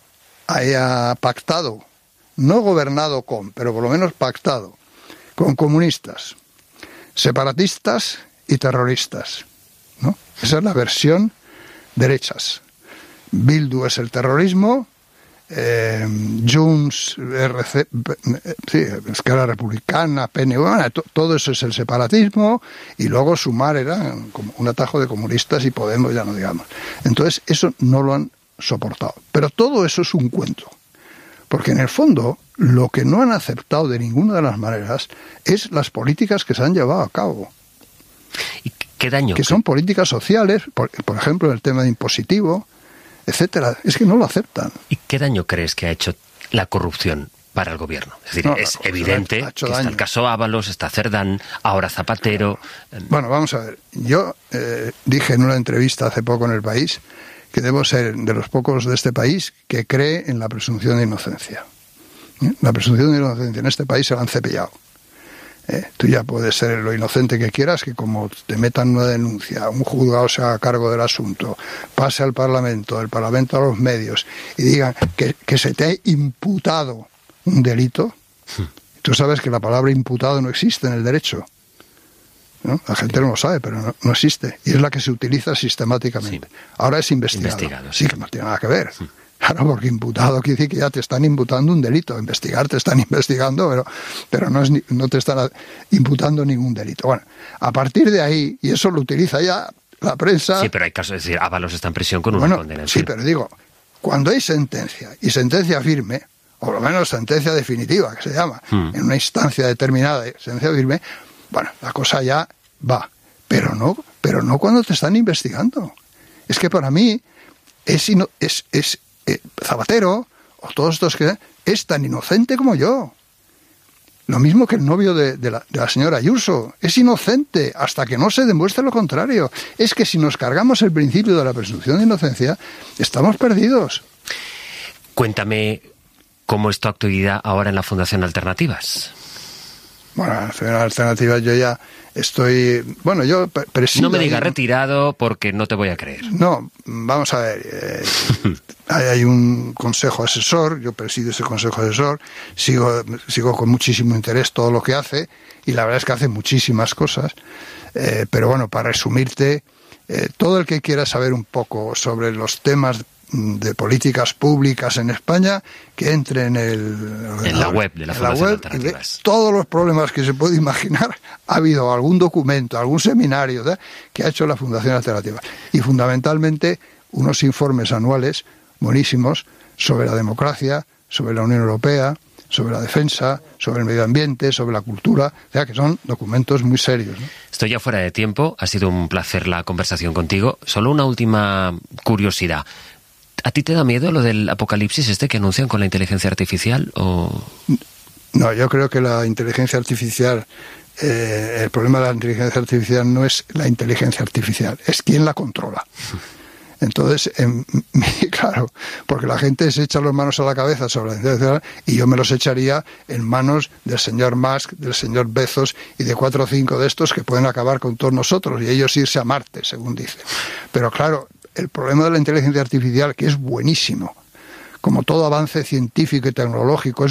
haya pactado, no gobernado con, pero por lo menos pactado, con comunistas, separatistas y terroristas, ¿no? Esa es la versión derechas. Bildu es el terrorismo, eh, Junts, R C, sí, Esquerra Republicana, P N V, bueno, to, todo eso es el separatismo, y luego Sumar era como un atajo de comunistas y Podemos, ya no digamos. Entonces, eso no lo han soportado. Pero todo eso es un cuento. Porque en el fondo, lo que no han aceptado de ninguna de las maneras es las políticas que se han llevado a cabo.
¿Y qué daño?
Que son políticas sociales, por, por ejemplo, el tema de impositivo, etcétera. Es que no lo aceptan.
¿Y qué daño crees que ha hecho la corrupción para el gobierno? Es decir, no, es evidente que daño. Está el caso Ábalos, está Cerdán, ahora Zapatero.
Bueno, vamos a ver. Yo eh, dije en una entrevista hace poco en El País que debo ser de los pocos de este país que cree en la presunción de inocencia. ¿Eh? La presunción de inocencia en este país se la han cepillado. Eh, tú ya puedes ser lo inocente que quieras, que como te metan una denuncia, un juzgado se haga cargo del asunto, pase al Parlamento, del Parlamento a los medios y digan que, que se te ha imputado un delito. Sí. Tú sabes que la palabra imputado no existe en el derecho, ¿no? La gente no lo sabe, pero no, no existe, y es la que se utiliza sistemáticamente. Sí. Ahora es investigado. investigado sí, sí, que no tiene nada que ver. Sí. Claro, porque imputado quiere decir que ya te están imputando un delito. Investigar te están investigando, pero, pero no, es, no te están imputando ningún delito. Bueno, a partir de ahí, y eso lo utiliza ya la prensa...
Sí, pero hay casos, es decir, Ábalos está en prisión con una
bueno,
condena.
Sí, pero digo, cuando hay sentencia, y sentencia firme, o por lo menos sentencia definitiva, que se llama, hmm. en una instancia determinada, sentencia firme, bueno, la cosa ya va. Pero no, pero no cuando te están investigando. Es que para mí es... Ino, es, es Eh, Zapatero o todos estos que es tan inocente como yo, lo mismo que el novio de, de, la, de la señora Ayuso, es inocente hasta que no se demuestre lo contrario. Es que si nos cargamos el principio de la presunción de inocencia, estamos perdidos.
Cuéntame cómo es tu actividad ahora en la Fundación Alternativas.
Bueno, Nacional Alternativa yo ya estoy... Bueno, yo presido...
No me digas retirado porque no te voy a creer.
No, vamos a ver. Eh, hay, hay un consejo asesor, yo presido ese consejo asesor, sigo, sigo con muchísimo interés todo lo que hace y la verdad es que hace muchísimas cosas. Eh, pero bueno, para resumirte, eh, todo el que quiera saber un poco sobre los temas de políticas públicas en España, que entre en el
en la web de la Fundación
web,
Alternativas.
Todos los problemas que se puede imaginar, ha habido algún documento, algún seminario, ¿eh? que ha hecho la Fundación Alternativas. Y fundamentalmente unos informes anuales buenísimos sobre la democracia, sobre la Unión Europea, sobre la defensa, sobre el medio ambiente, sobre la cultura, o sea que son documentos muy serios, ¿no?
Estoy ya fuera de tiempo, ha sido un placer la conversación contigo. Solo una última curiosidad. ¿A ti te da miedo lo del apocalipsis este que anuncian con la inteligencia artificial? O...
No, yo creo que la inteligencia artificial, eh, el problema de la inteligencia artificial no es la inteligencia artificial, es quién la controla. Entonces, en, claro, porque la gente se echa las manos a la cabeza sobre la inteligencia artificial y yo me los echaría en manos del señor Musk, del señor Bezos y de cuatro o cinco de estos que pueden acabar con todos nosotros y ellos irse a Marte, según dicen. Pero claro, el problema de la inteligencia artificial, que es buenísimo, como todo avance científico y tecnológico, es